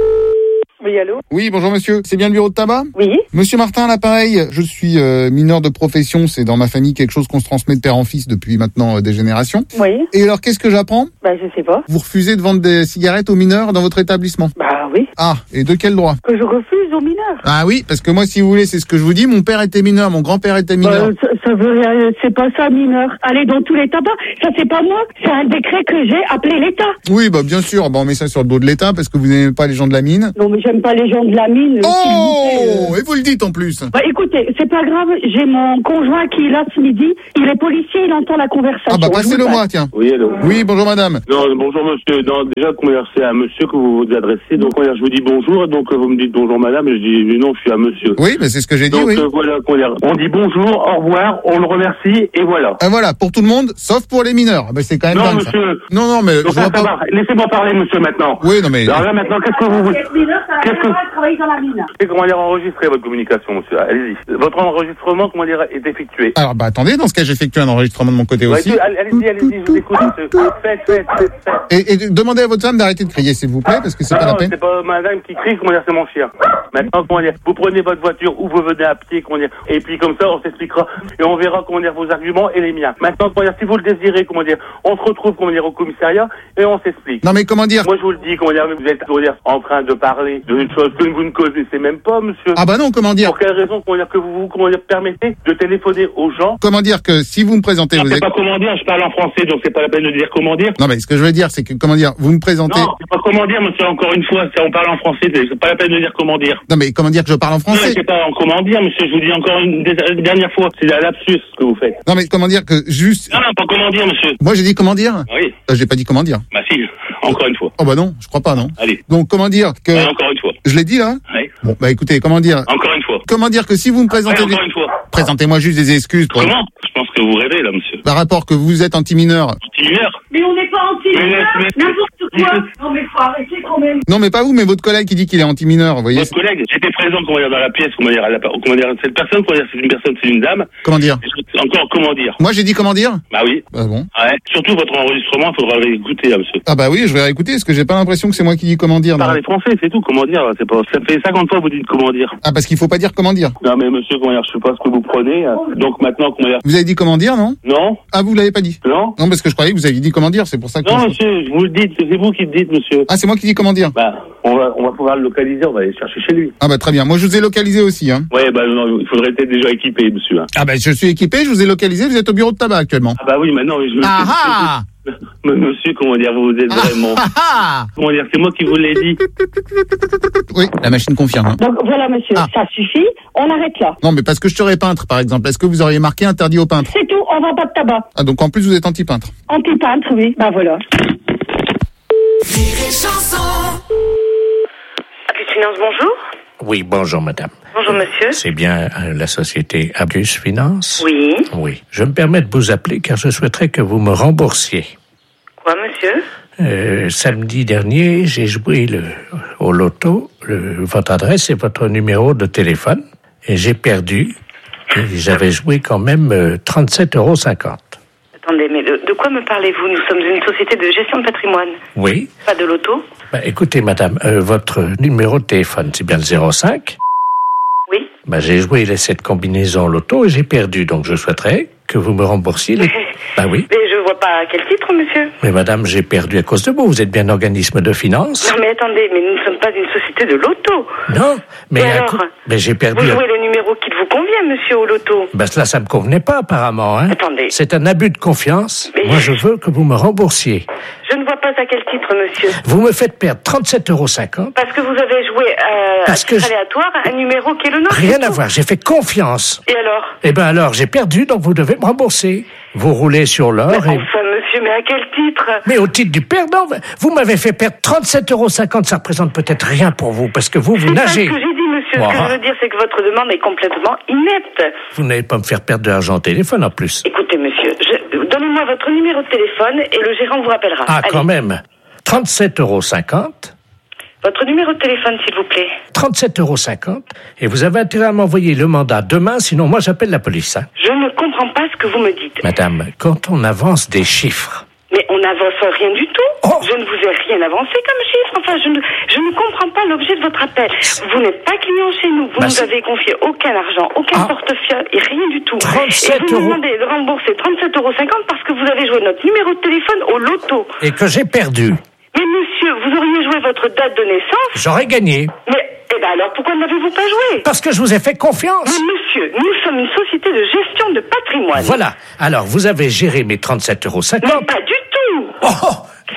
Oui, allô? Oui, bonjour monsieur. C'est bien le bureau de tabac? Oui. Monsieur Martin à l'appareil. Je suis euh, mineur de profession. C'est dans ma famille quelque chose qu'on se transmet de père en fils depuis maintenant euh, des générations. Oui. Et alors, qu'est-ce que j'apprends? Bah, je sais pas. Vous refusez de vendre des cigarettes aux mineurs dans votre établissement? Bah, oui. Ah, et de quel droit? Que je refuse aux mineurs. Ah oui, parce que moi, si vous voulez, c'est ce que je vous dis. Mon père était mineur, mon grand-père était mineur. Bah, ça, ça veut rien, c'est pas ça, mineur. Allez dans tous les tabacs. Ça, c'est pas moi. C'est un décret que j'ai appelé l'État. Oui, bah bien sûr. Bah, on met ça sur le dos de l'État parce que vous n'aimez pas les gens de la mine. Non, mais j'aime pas les gens de la mine. Oh, et vous le dites en plus. Bah, écoutez, c'est pas grave. J'ai mon conjoint qui est là ce midi. Il est policier, il entend la conversation. Ah bah passez-le moi, tiens. Oui, allô. Oui, bonjour madame. Non, bonjour monsieur. Non, déjà, comment dire, c'est à monsieur que vous vous adressez. Donc, comment dire, je vous dis bonjour, donc euh, vous me dites bonjour madame, et je dis non, je suis à monsieur. Oui, mais c'est ce que j'ai dit, donc, oui. euh, voilà, comment dire, on dit bonjour, au revoir, on le remercie, et voilà. Ah voilà, pour tout le monde, sauf pour les mineurs. Ah bah, c'est quand même Non, dingue, monsieur. ça. Non, non, mais Donc, je vois ça, ça pas. va. Laissez-moi parler, monsieur, maintenant. Oui, non mais. Alors là, maintenant, qu'est-ce que vous voulez? Qu'est-ce que travailler dans la mine. Et comment dire, enregistrer votre communication, monsieur. Allez-y. Votre enregistrement, comment dire, est effectué. Alors bah attendez, dans ce cas, j'effectue un enregistrement de mon côté aussi. Ouais, allez-y, allez-y, je vous écoute, monsieur. Faites, faites, faites, faites. Et, et demandez à votre femme d'arrêter de crier, s'il vous plaît, parce que c'est Ah pas non, la peine. c'est pas madame qui crie, comment dire, c'est mon chien. Maintenant, comment dire, vous prenez votre voiture ou vous venez à pied, comment dire, et puis comme ça, on s'expliquera et on verra, comment dire, vos arguments et les miens. Maintenant, comment dire, si vous le désirez, comment dire, on se retrouve, comment dire, au commissariat et on s'explique. Non mais comment dire? Moi, je vous le dis, comment dire, vous êtes, comment dire, en train de parler d'une chose que vous ne connaissez même pas, monsieur. Ah bah non, comment dire? Pour quelle raison, comment dire, que vous vous, comment dire, permettez de téléphoner aux gens? Comment dire que si vous me présentez, Non, vous c'est êtes... pas comment dire, je parle en français, donc c'est pas la peine de dire comment dire. Non mais ce que je veux dire, c'est que comment dire, vous me présentez. Non, c'est pas comment dire, monsieur, encore une fois, c'est on parle en français, c'est pas la peine de dire comment dire. Non mais comment dire que je parle en Non, français? c'est pas en comment dire, monsieur, je vous dis encore une, des- une dernière fois, c'est un lapsus ce que vous faites. Non mais comment dire que juste. Non, non, pas comment dire, monsieur. Moi j'ai dit comment dire? Oui, Euh, J'ai pas dit comment dire. bah si, encore une fois. Oh bah non, je crois pas non. Allez, Donc comment dire que. ouais, encore une fois. Je l'ai dit là? Oui, Bon bah écoutez, comment dire? encore une fois. Comment dire que si vous me présentez. Ouais, des- encore une fois. Présentez-moi juste des excuses pour. Comment? Je pense que vous rêvez, là, monsieur. Par rapport que vous êtes anti-mineur. Petit mineur. Mais on n'est pas anti Mais laisse- mais- N'importe quoi. Non, mais faut arrêter quand même. Non mais pas vous, mais votre collègue qui dit qu'il est anti-mineur, vous voyez. Votre collègue, j'étais présent, comment dire, dans la pièce, comment dire, à la- comment dire, cette personne, comment dire, c'est une personne, c'est une dame. Comment dire? Encore, comment dire? Moi j'ai dit comment dire? Bah oui. Bah bon. Ouais. Surtout votre enregistrement, il faudra le réécouter, là, monsieur. Ah bah oui, je vais réécouter, parce que j'ai pas l'impression que c'est moi qui dis comment dire. non. Parlez français, c'est tout, comment dire, c'est pas, ça fait cinquante fois que vous dites comment dire. Ah parce qu'il faut pas dire comment dire. Non, mais monsieur, comment dire, je sais pas ce que vous prenez, euh, donc maintenant, comment dire, Vous avez dit comment dire, non? non? Ah vous l'avez pas dit? Non? Non parce que je croyais que vous aviez dit comment dire, c'est pour ça que. Non, monsieur, vous le dites, c'est vous qui le dites, monsieur. Ah c'est moi qui dis comment dire. Bah, on va, on va pouvoir le localiser, on va aller chercher chez lui. Ah bah très bien, moi je vous ai localisé aussi, hein. Ouais, bah, non, il faudrait être déjà équipé, monsieur. hein. Ah bah je suis équipé, je vous ai localisé, vous êtes au bureau de tabac actuellement. Ah bah oui, maintenant, je me Ah ah. Mais monsieur, comment dire, vous êtes vraiment... Ah ah. Comment dire, c'est moi qui vous l'ai dit. Oui, la machine confirme. hein. Donc voilà, monsieur, Ah. ça suffit. On arrête là. Non mais parce que je serais peintre par exemple, est-ce que vous auriez marqué interdit aux peintres? C'est tout, on vend pas de tabac. Ah donc en plus vous êtes anti-peintre. Anti-peintre, oui. Bah voilà. Abus Finance, bonjour. Oui, bonjour madame. Bonjour, monsieur. C'est bien euh, la société Abus Finance? Oui. Oui. Je me permets de vous appeler car je souhaiterais que vous me remboursiez. Quoi, monsieur? Euh, samedi dernier, j'ai joué le, au loto, le, votre adresse et votre numéro de téléphone, et j'ai perdu. Et j'avais joué quand même euh, trente-sept euros cinquante. Attendez, mais de, de quoi me parlez-vous? Nous sommes une société de gestion de patrimoine. Oui. Pas de loto? Bah, écoutez, madame, euh, votre numéro de téléphone, c'est bien le zéro cinq? Oui. Bah, j'ai joué les cette combinaison loto et j'ai perdu, donc je souhaiterais que vous me remboursiez les... Bah oui. Mais je vois pas à quel titre, monsieur. Mais madame, j'ai perdu à cause de vous. Vous êtes bien un organisme de finance? Non, mais attendez, mais nous ne sommes pas une société de loto. Non, mais, Et à alors co- mais j'ai perdu... Vous à- jouez le numéro qui vous convient, monsieur, au loto. Ben cela, ça me convenait pas apparemment. Hein. Attendez. C'est un abus de confiance. Mais- Moi, je veux que vous me remboursiez. Je ne vois pas à quel titre, monsieur. Vous me faites perdre trente-sept euros cinquante. Parce que vous avez joué euh, Parce à que titre je- aléatoire un numéro qui est le nôtre. Rien c'est à tout. voir. J'ai fait confiance. Et alors? Eh ben alors, j'ai perdu, donc vous devez me rembourser. Vous roulez sur l'or et... Enfin, monsieur, mais à quel titre? Mais au titre du perdant, vous m'avez fait perdre trente-sept euros cinquante. Ça représente peut-être rien pour vous, parce que vous, vous C'est pas nagez. ce que j'ai dit, monsieur. Ce que Voilà. je veux dire, c'est que votre demande est complètement inepte. Vous n'allez pas me faire perdre de l'argent au téléphone en plus. Écoutez, monsieur, je... donnez-moi votre numéro de téléphone et le gérant vous rappellera. Ah, Allez. quand même. trente-sept euros cinquante. Votre numéro de téléphone, s'il vous plaît. trente-sept euros cinquante. Et vous avez intérêt à m'envoyer le mandat demain, sinon moi j'appelle la police. Hein. Je ne comprends pas ce que vous me dites. Madame, quand on avance des chiffres... Mais on n'avance rien du tout. Oh. Je ne vous ai rien avancé comme chiffre. Enfin, je ne, je ne comprends pas l'objet de votre appel. Vous n'êtes pas client chez nous. Vous bah, nous c'est... avez confié aucun argent, aucun ah. portefeuille et rien du tout. trente-sept et vous euros. nous demandez de rembourser trente-sept euros cinquante parce que vous avez joué notre numéro de téléphone au loto. Et que j'ai perdu. Mais monsieur, vous auriez joué votre date de naissance. J'aurais gagné. Mais, eh ben alors, pourquoi ne l'avez-vous pas joué? Parce que je vous ai fait confiance. Mais monsieur, nous sommes une société de gestion de patrimoine. Voilà. Alors, vous avez géré mes trente-sept euros cinquante. Mais pas du tout. Oh, oh.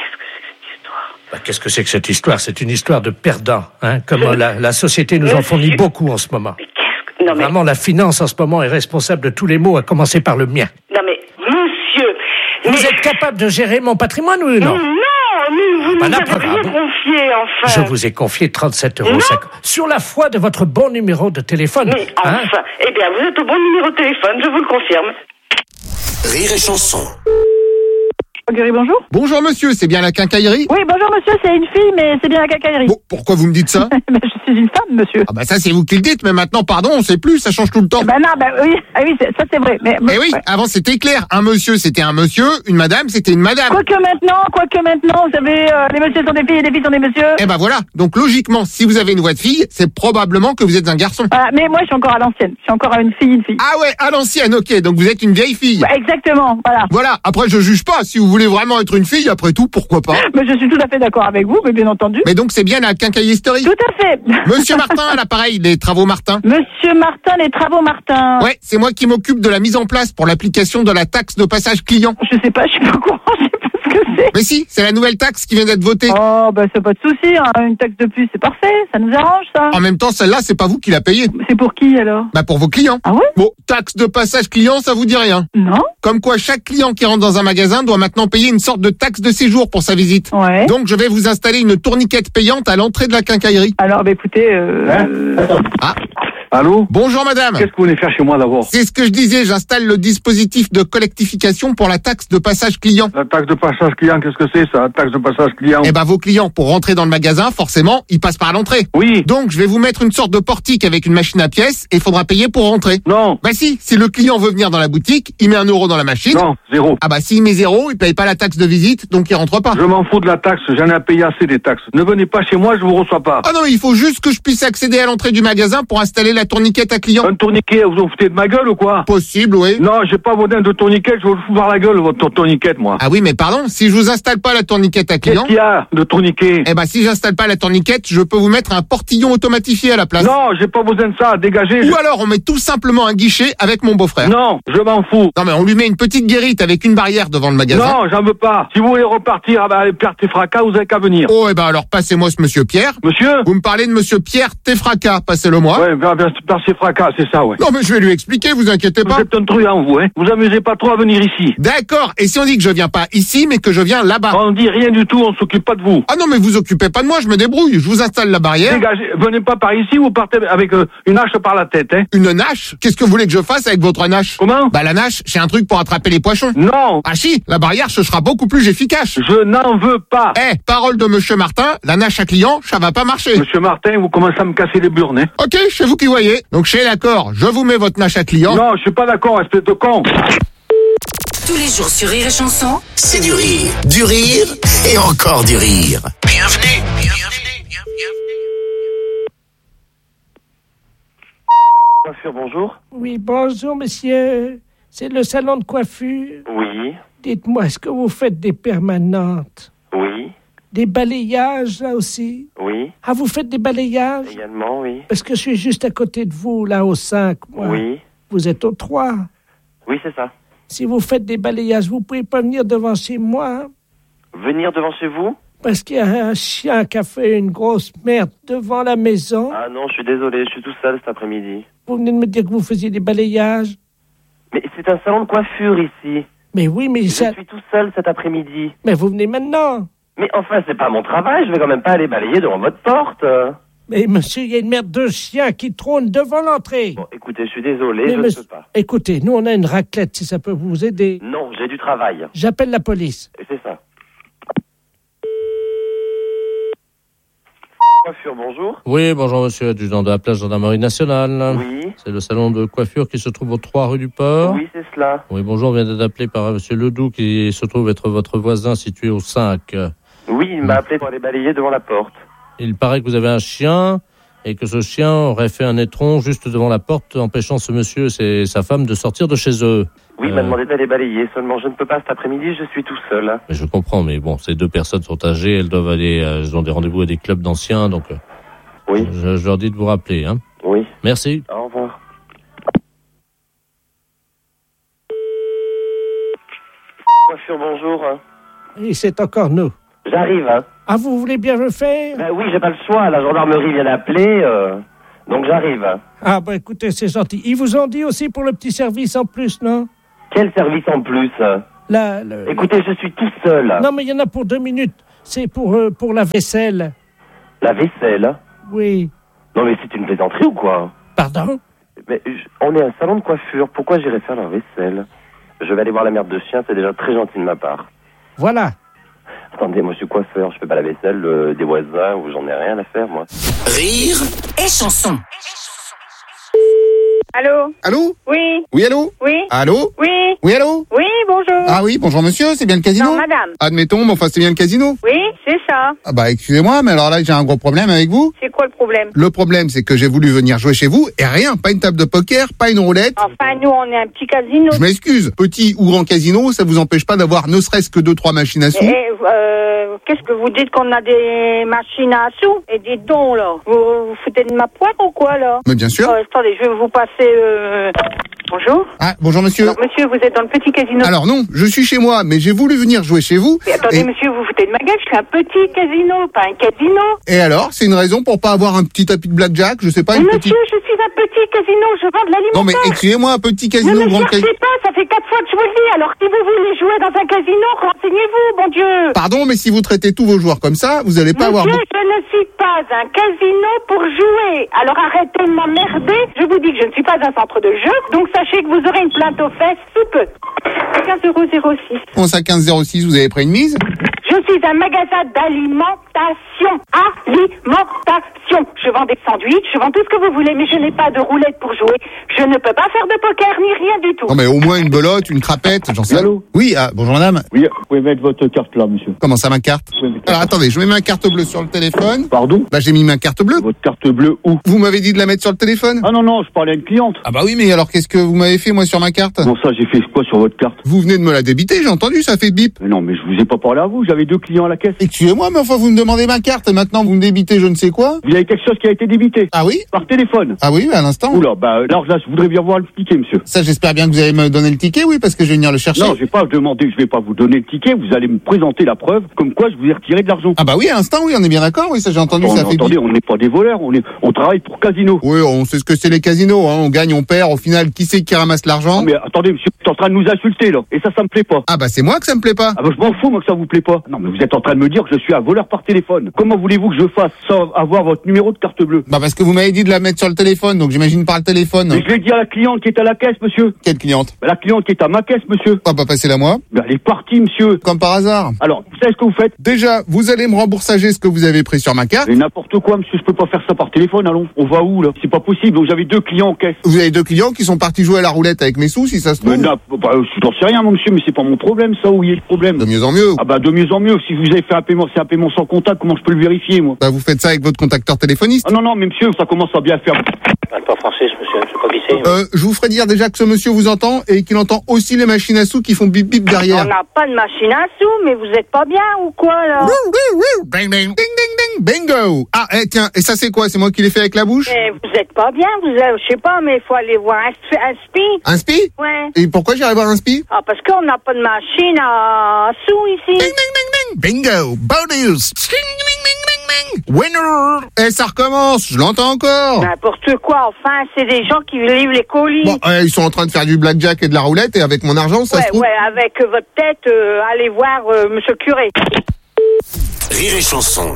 Bah, qu'est-ce que c'est que cette histoire? C'est une histoire de perdants, hein, comme je... la, la société nous Monsieur... en fournit beaucoup en ce moment. Mais qu'est-ce que... Non, mais... Vraiment, la finance en ce moment est responsable de tous les maux, à commencer par le mien. Non mais, monsieur... Vous mais... êtes capable de gérer mon patrimoine ou non? Non, mais vous bah, nous avez rien confié, enfin. Je vous ai confié trente-sept euros cinquante. Sur la foi de votre bon numéro de téléphone. Mais enfin, hein? Eh bien, vous êtes au bon numéro de téléphone, je vous le confirme. Rire et chanson. Bonjour. Bonjour monsieur, c'est bien la quincaillerie? Oui, bonjour monsieur, c'est une fille, mais c'est bien la quincaillerie. Bon, pourquoi vous me dites ça? Ben, je suis une femme, monsieur. Ah bah ça c'est vous qui le dites, mais maintenant, pardon, on sait plus, ça change tout le temps. Ben non, ben oui, ah oui, c'est, ça c'est vrai. Mais, mais oui, ouais. Avant c'était clair, un monsieur c'était un monsieur, une madame c'était une madame. Quoique maintenant, quoique maintenant, vous savez, euh, les messieurs sont des filles et les filles sont des messieurs. Eh ben voilà, donc logiquement, si vous avez une voix de fille, c'est probablement que vous êtes un garçon. Ah, mais moi je suis encore à l'ancienne, je suis encore à une fille, une fille. Ah ouais, à l'ancienne, ok, donc vous êtes une vieille fille. Bah, exactement, voilà. Voilà, après je juge pas, si vous voulez vraiment être une fille, après tout, pourquoi pas. Mais je suis tout à fait d'accord avec vous, mais bien entendu. Mais donc c'est bien la quincaillerie. Tout à fait. Monsieur Martin, à l'appareil, les travaux Martin. Monsieur Martin, les travaux Martin. Ouais, c'est moi qui m'occupe de la mise en place pour l'application de la taxe de passage client. Je sais pas, je suis pas au courant, je sais pas ce que c'est. Mais si, c'est la nouvelle taxe qui vient d'être votée. Oh, bah c'est pas de souci, hein. Une taxe de plus, c'est parfait, ça nous arrange ça. En même temps, celle-là, c'est pas vous qui la payez. C'est pour qui alors? Bah pour vos clients. Ah ouais? Bon, taxe de passage client, ça vous dit rien? Non. Comme quoi, chaque client qui rentre dans un magasin doit maintenant payer une sorte de taxe de séjour pour sa visite. Ouais. Donc je vais vous installer une tourniquette payante à l'entrée de la quincaillerie. Alors, bah écoutez, euh... Hein euh... Ah. Allô? Bonjour madame. Qu'est-ce que vous voulez faire chez moi d'abord? C'est ce que je disais, j'installe le dispositif de collectification pour la taxe de passage client. La taxe de passage client, qu'est-ce que c'est ça? La taxe de passage client? Eh ben vos clients, pour rentrer dans le magasin, forcément, ils passent par l'entrée. Oui. Donc je vais vous mettre une sorte de portique avec une machine à pièces et il faudra payer pour rentrer. Non. Bah si, si le client veut venir dans la boutique, il met un euro dans la machine. Non, zéro. Ah bah s'il met zéro, il paye pas la taxe de visite, donc il rentre pas. Je m'en fous de la taxe, j'en ai à payer assez des taxes. Ne venez pas chez moi, je vous reçois pas. Ah non, mais il faut juste que je puisse accéder à l'entrée du magasin pour installer la tourniquette à client. Un tourniquet, vous en foutez de ma gueule ou quoi? Possible, oui. Non, j'ai pas besoin de tourniquet, je vais vous foutre par la gueule, votre tourniquette, moi. Ah oui, mais pardon, si je vous installe pas la tourniquette à client... Qu'est-ce qu'il y a de tourniquet? Eh ben, si j'installe pas la tourniquette, je peux vous mettre un portillon automatifié à la place. Non, j'ai pas besoin de ça, dégagez. Ou je... alors, on met tout simplement un guichet avec mon beau-frère. Non, je m'en fous. Non, mais on lui met une petite guérite avec une barrière devant le magasin. Non, j'en veux pas. Si vous voulez repartir, ah bah, Pierre Tefraka, vous avez qu'à venir. Oh, eh ben alors, passez-moi ce monsieur Pierre. Monsieur? Vous me parlez de monsieur Pierre Tefraka, passez-le moi. Ouais, Pierre Tefraka, c'est ça, ouais. Non, mais je vais lui expliquer, vous inquiétez pas. Vous êtes un truand, vous, hein. Vous amusez pas trop à venir ici. D'accord, et si on dit que je viens pas ici, mais que je viens là-bas? On dit rien du tout, on s'occupe pas de vous. Ah non, mais vous occupez pas de moi, je me débrouille, je vous installe la barrière. Dégagez, venez pas par ici, vous partez avec euh, une hache par la tête, hein. Une nache? Qu'est-ce que vous voulez que je fasse avec votre nache? Comment? Bah la nache, c'est un truc pour attraper les poissons. Non. Ah si, la barrière, ce sera beaucoup plus efficace. Je n'en veux pas. Eh, parole de monsieur Martin, la nache à client, ça va pas marcher. Monsieur Martin, vous commencez à me casser les burnes, hein. Ok, c'est vous qui voyez. Donc je suis d'accord, je vous mets votre nache à client. Non, je suis pas d'accord, espèce de con. Tous les jours sur Rire et Chanson, c'est du rire, du rire et encore du rire. Bienvenue, bienvenue, bienvenue. Coiffure, bonjour. Oui, bonjour monsieur. C'est le salon de coiffure. Oui. Dites-moi, est-ce que vous faites des permanentes? Oui. Des balayages, là aussi? Oui. Ah, vous faites des balayages? Également, oui. Parce que je suis juste à côté de vous, là, au cinq, moi. Oui. Vous êtes au trois. Oui, c'est ça. Si vous faites des balayages, vous pouvez pas venir devant chez moi? Venir devant chez vous? Parce qu'il y a un chien qui a fait une grosse merde devant la maison. Ah non, je suis désolé, je suis tout seul cet après-midi. Vous venez de me dire que vous faisiez des balayages? Mais c'est un salon de coiffure ici. Mais oui, mais je ça... suis tout seul cet après-midi. Mais vous venez maintenant. Mais enfin, c'est pas mon travail, je vais quand même pas aller balayer devant votre porte. Mais monsieur, il y a une merde de chien qui trône devant l'entrée. Bon, écoutez, je suis désolé, mais je monsieur... ne peux pas. Écoutez, nous on a une raclette, si ça peut vous aider. Non, j'ai du travail. J'appelle la police. Et c'est ça. Coiffure, bonjour. Oui, bonjour monsieur, adjudant de la place gendarmerie nationale. Oui. C'est le salon de coiffure qui se trouve au trois rue du Port. Oui, c'est cela. Oui, bonjour, on vient d'être appelé par monsieur Ledoux qui se trouve être votre voisin situé au cinq. Oui, il m'a appelé pour aller balayer devant la porte. Il paraît que vous avez un chien et que ce chien aurait fait un étron juste devant la porte, empêchant ce monsieur et sa femme de sortir de chez eux. Oui, il m'a demandé d'aller balayer, seulement je ne peux pas cet après-midi, je suis tout seul. Mais je comprends, mais bon, ces deux personnes sont âgées, elles doivent aller, euh, elles ont des rendez-vous à des clubs d'anciens, donc euh, oui. je, je leur dis de vous rappeler. Hein. Oui. Merci. Au revoir. Coiffure, bonjour. Et c'est encore nous. J'arrive, hein. Ah, vous voulez bien le faire? Ben oui, j'ai pas le choix, la gendarmerie vient d'appeler, euh, donc j'arrive. Ah, bah écoutez, c'est gentil. Ils vous ont dit aussi pour le petit service en plus, non? Quel service en plus? Là, le... Écoutez, je suis tout seul. Non, mais il y en a pour deux minutes. C'est pour, euh, pour la vaisselle. La vaisselle? Oui. Non, mais c'est une plaisanterie ou quoi? Pardon? Mais je- on est un salon de coiffure, pourquoi j'irais faire la vaisselle? Je vais aller voir la mère de chien, c'est déjà très gentil de ma part. Voilà. Attendez, moi je suis coiffeur, je fais pas la vaisselle euh, des voisins ou j'en ai rien à faire, moi. Rire et chanson. Allô? Allô? Oui. Oui, allô? Oui. Allô? Oui. Oui, allô? Oui, bonjour. Ah oui, bonjour monsieur, c'est bien le casino? Non, madame. Admettons, mais enfin c'est bien le casino? Oui, c'est ça. Ah bah excusez-moi, mais alors là j'ai un gros problème avec vous. C'est quoi le problème? Le problème c'est que j'ai voulu venir jouer chez vous et rien, pas une table de poker, pas une roulette. Enfin, nous, on est un petit casino. Je m'excuse, petit ou grand casino, ça vous empêche pas d'avoir ne serait-ce que deux trois machines à sous. Eh, euh, qu'est-ce que vous dites qu'on a des machines à sous et des dons, là? Vous vous foutez de ma poire ou quoi, là? Mais bien sûr. Euh, attendez, je vais vous passer... Euh... Bonjour. Ah, bonjour monsieur. Alors, monsieur, vous êtes dans le petit casino? Alors non, je suis chez moi, mais j'ai voulu venir jouer chez vous. Mais attendez, et... monsieur, vous vous foutez de ma gueule, je suis un petit casino, pas un casino. et alors, c'est une raison pour pas avoir un petit tapis de blackjack, je sais pas, Mais une monsieur, petite... je suis un petit casino, je vends de l'alimentaire. Non mais excusez-moi, un petit Ne casino, me grand cherchez casino... pas, ça fait quatre fois que je vous le dis. Alors si vous voulez jouer dans un casino, renseignez-vous, bon Dieu. Pardon, mais si vous traitez tous vos joueurs comme ça, vous allez pas avoir... Monsieur, beaucoup- je ne suis pas un casino pour jouer. Alors arrêtez de m'emmerder. Je vous dis que je ne suis pas un centre de jeu, donc sachez que vous aurez une plainte aux fesses sous peu. quinze euros zéro six. On à quinze zéro six, vous avez pris une mise? Je suis un magasin d'alimentation. Alimentation. Je vends des sandwichs, je vends tout ce que vous voulez, mais je n'ai pas de roulette pour jouer. Je ne peux pas faire de poker ni rien du tout. Non mais au moins une belote, une crapette, j'en sais... Allô? Oui, ah, bonjour madame. Oui, vous pouvez mettre votre carte là, monsieur. Comment ça, ma carte? Alors attendez, je mets ma carte bleue sur le téléphone. Pardon? Bah j'ai mis ma carte bleue. Votre carte bleue où? Vous m'avez dit de la mettre sur le téléphone? Ah non, non, je parlais à une cliente. Ah bah oui, mais alors qu'est-ce que vous m'avez fait moi sur ma carte? Bon, ça, j'ai fait quoi sur votre carte? Vous venez de me la débiter, j'ai entendu, ça fait bip. Mais non, mais je vous ai pas parlé à vous, j'avais deux clients à la caisse. Excusez-moi, mais enfin vous me demandez ma carte et maintenant vous me débitez je ne sais quoi. Il y a quelque chose qui a été débité. Ah oui? Par téléphone. Ah oui, à l'instant. Oula, bah là, là, je voudrais bien voir le ticket, monsieur. Ça, j'espère bien que vous allez me donner le ticket, oui, parce que je vais venir le chercher. Non, je vais pas demander, je vais pas vous donner le ticket, vous allez me présenter la preuve, comme quoi je vous ai retiré de l'argent. Ah bah oui, à l'instant, oui, on est bien d'accord, oui, ça j'ai entendu, Attends, ça fait attendez, bip. on n'est pas des voleurs, on est, on travaille pour casino. Oui, on sait ce que c'est les casinos, hein. On gagne, on perd, au final, qui c'est qui ramasse l'argent? Non, mais attendez, monsieur, vous êtes en train de nous insulter, là. Et ça, ça me plaît pas. Ah bah c'est moi que ça me plaît pas. Ah bah je m'en fous, moi, que ça vous plaît pas. Non, mais vous êtes en train de me dire que je suis un voleur par téléphone. Comment voulez-vous que je fasse sans avoir votre numéro de carte bleue? Bah parce que vous m'avez dit de la mettre sur le téléphone, donc j'imagine par le téléphone. Mais je l'ai dit à la cliente qui est à la caisse, monsieur. Quelle cliente? Bah, la cliente qui est à ma caisse, monsieur. Ah bah passez-la moi. Bah, elle est partie, monsieur. Comme par hasard. Alors, vous savez ce que vous faites? Déjà, vous allez me remboursager ce que vous avez pris sur ma carte. Mais n'importe quoi, monsieur, je peux pas faire ça par téléphone, allons. On va où, là? C'est pas possible, donc j'avais deux clients en caisse. Vous avez deux clients qui sont partis jouer à la roulette avec mes sous, si ça se trouve. Mais non, bah, je n'en sais rien, mon monsieur, mais c'est pas mon problème, ça, où il y a le problème. De mieux en mieux. Ah bah, de mieux en mieux. Si vous avez fait un paiement, c'est un paiement sans contact, comment je peux le vérifier, moi? Bah vous faites ça avec votre contacteur téléphoniste. Ah non, non, mais monsieur, ça commence à bien faire. Parle pas français, ce monsieur, je sais pas qui c'est. Euh, je vous ferai dire déjà que ce monsieur vous entend et qu'il entend aussi les machines à sous qui font bip bip derrière. On n'a pas de machine à sous, mais vous êtes pas bien ou quoi, là? Ding ding ding ding ding bingo. Ah eh, tiens, et ça c'est quoi? C'est moi qui l'ai fait avec la bouche? Mais vous êtes pas bien, vous êtes, je sais pas, mais il faut aller voir un, sp- un spi. Un spi? Ouais. Et pourquoi j'irai voir un spi? Ah, parce qu'on n'a pas de machine à sous ici. Ding ding ding ding bingo. Bonus. Ding ding ding ding ding. Winner. Et ça recommence, je l'entends encore. N'importe quoi, enfin, c'est des gens qui livrent les colis. Bon, euh, ils sont en train de faire du blackjack et de la roulette et avec mon argent, ça ouais, se trouve. ouais, avec euh, votre tête, euh, allez voir euh, monsieur le curé. Rire et chanson.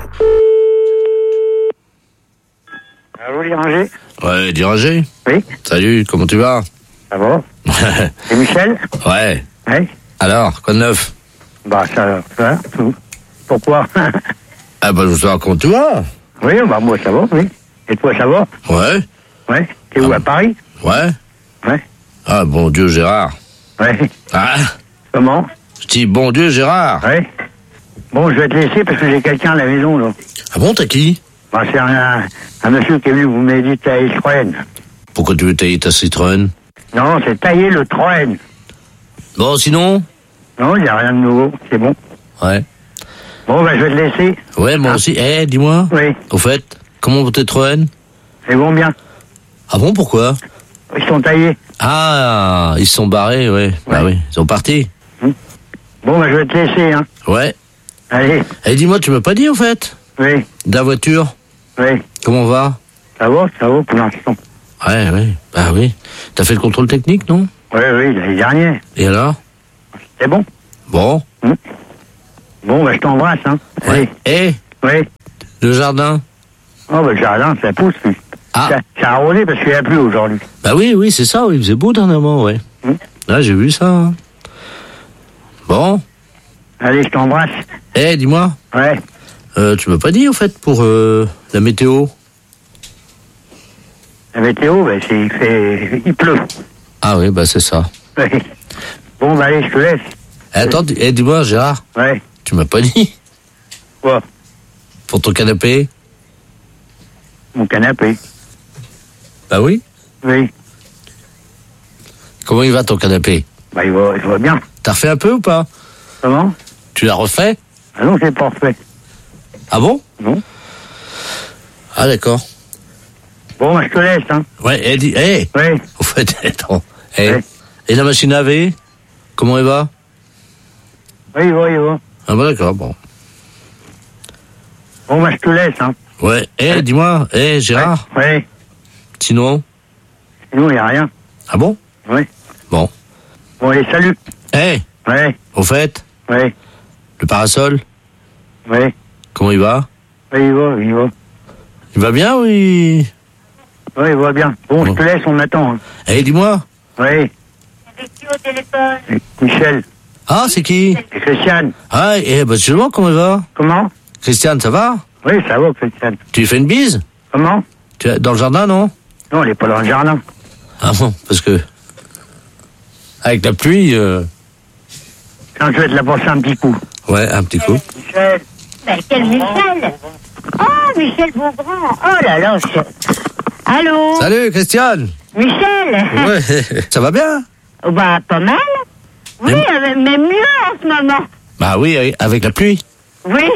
Allô, Diranger? Ouais, Diranger. Oui. Salut, comment tu vas? Ça va? C'est Michel? Ouais. Oui. Alors, quoi de neuf? Bah, ça, ça, tout. Pourquoi? Ah bah, je veux savoir comment tu vas. Oui, Oui, bah moi ça va, oui. Et toi, ça va? Ouais. Ouais. T'es où, à Paris? Ouais. Ouais. Ah, bon Dieu, Gérard. Ouais. Ah. Comment? Je dis bon Dieu, Gérard. Ouais. Bon, je vais te laisser parce que j'ai quelqu'un à la maison, là. Ah bon, t'as qui? Bah, c'est un, un monsieur qui est venu vous m'aider de tailler le Citroën. Pourquoi tu veux tailler ta Citroën? Non, c'est tailler le Citroën. Bon, sinon? Non, il n'y a rien de nouveau, c'est bon. Ouais. Bon, bah, je vais te laisser. Ouais, moi aussi. Eh, dis-moi. Oui. Au fait, comment vont tes Citroën? C'est bon, bien. Ah bon, pourquoi? Ils sont taillés. Ah, ils se sont barrés, ouais. Bah oui, ils sont partis. Hum. Bon, bah, je vais te laisser, hein. Ouais. Allez. Eh, dis-moi, tu m'as pas dit, au fait? Oui. De la voiture? Oui. Comment on va? Ça va, ça va pour l'instant. Ouais, ouais. Bah oui. T'as fait le contrôle technique, non? Oui, oui, l'année dernière. Et alors? C'est bon. Bon. Hum. Bon, bah, je t'embrasse, hein. Ouais. Eh? Oui. Le jardin? Oh, bah, le jardin, ça pousse, lui. Ah. Ça, ça a arrosé parce qu'il n'y a plus aujourd'hui. Bah oui, oui, c'est ça, oui, il faisait beau dernièrement, ouais. Hum. Là, j'ai vu ça. Hein. Bon. Allez, je t'embrasse. Eh, dis-moi. Ouais. Euh, tu m'as pas dit, au fait, pour euh, la météo? La météo, bah, c'est, il fait, il pleut. Ah oui, bah c'est ça. Ouais. Bon, bah, allez, je te laisse. Eh, attends, eh, dis-moi, Gérard. Ouais. Tu m'as pas dit? Quoi? Pour ton canapé? Mon canapé. Bah oui. Oui. Comment il va, ton canapé? Bah, il va, il va bien. T'as refait un peu ou pas? Comment? Tu l'as refait? Ah non, c'est pas refait. Ah bon? Non. Ah d'accord. Bon, bah, je te laisse, hein. Ouais, eh, dis, eh. Oui. Au fait, attends. Eh. Ouais. Et la machine à laver? Comment elle va? Oui, il va, il va. Ah bah d'accord, bon. Bon, bah, je te laisse, hein. Ouais, eh, ouais. Dis-moi, eh, Gérard. Ouais. Ouais. Sinon? Sinon, il n'y a rien. Ah bon? Oui. Bon. Bon, allez, salut. Eh. Ouais. Au fait? Ouais. Le parasol? Ouais. Comment il va? Oui, il va, il va. Il va bien ou il... Oui, il va bien. Bon, bon. Je te laisse, on attend. Hein. Eh, dis-moi. Oui. C'est qui au téléphone? Michel. Ah, c'est qui? C'est Christiane. Ah, eh, bah, justement, comment il va? Comment? Christiane, ça va? Oui, ça va, Christiane. Tu lui fais une bise? Comment? Tu es dans le jardin, non? Non, elle est pas dans le jardin. Ah bon, parce que... Avec la pluie... Euh... Quand je vais te la passer un petit coup. Ouais, un petit coup. Michel. Ben, quel Michel? Oh, Michel Beaugrand. Oh là là. Je... Allô? Salut, Christiane. Michel. Ouais, ça va bien? Oh, bah, pas mal. Oui, mais, mais mieux en ce moment. Bah oui, avec la pluie. Oui.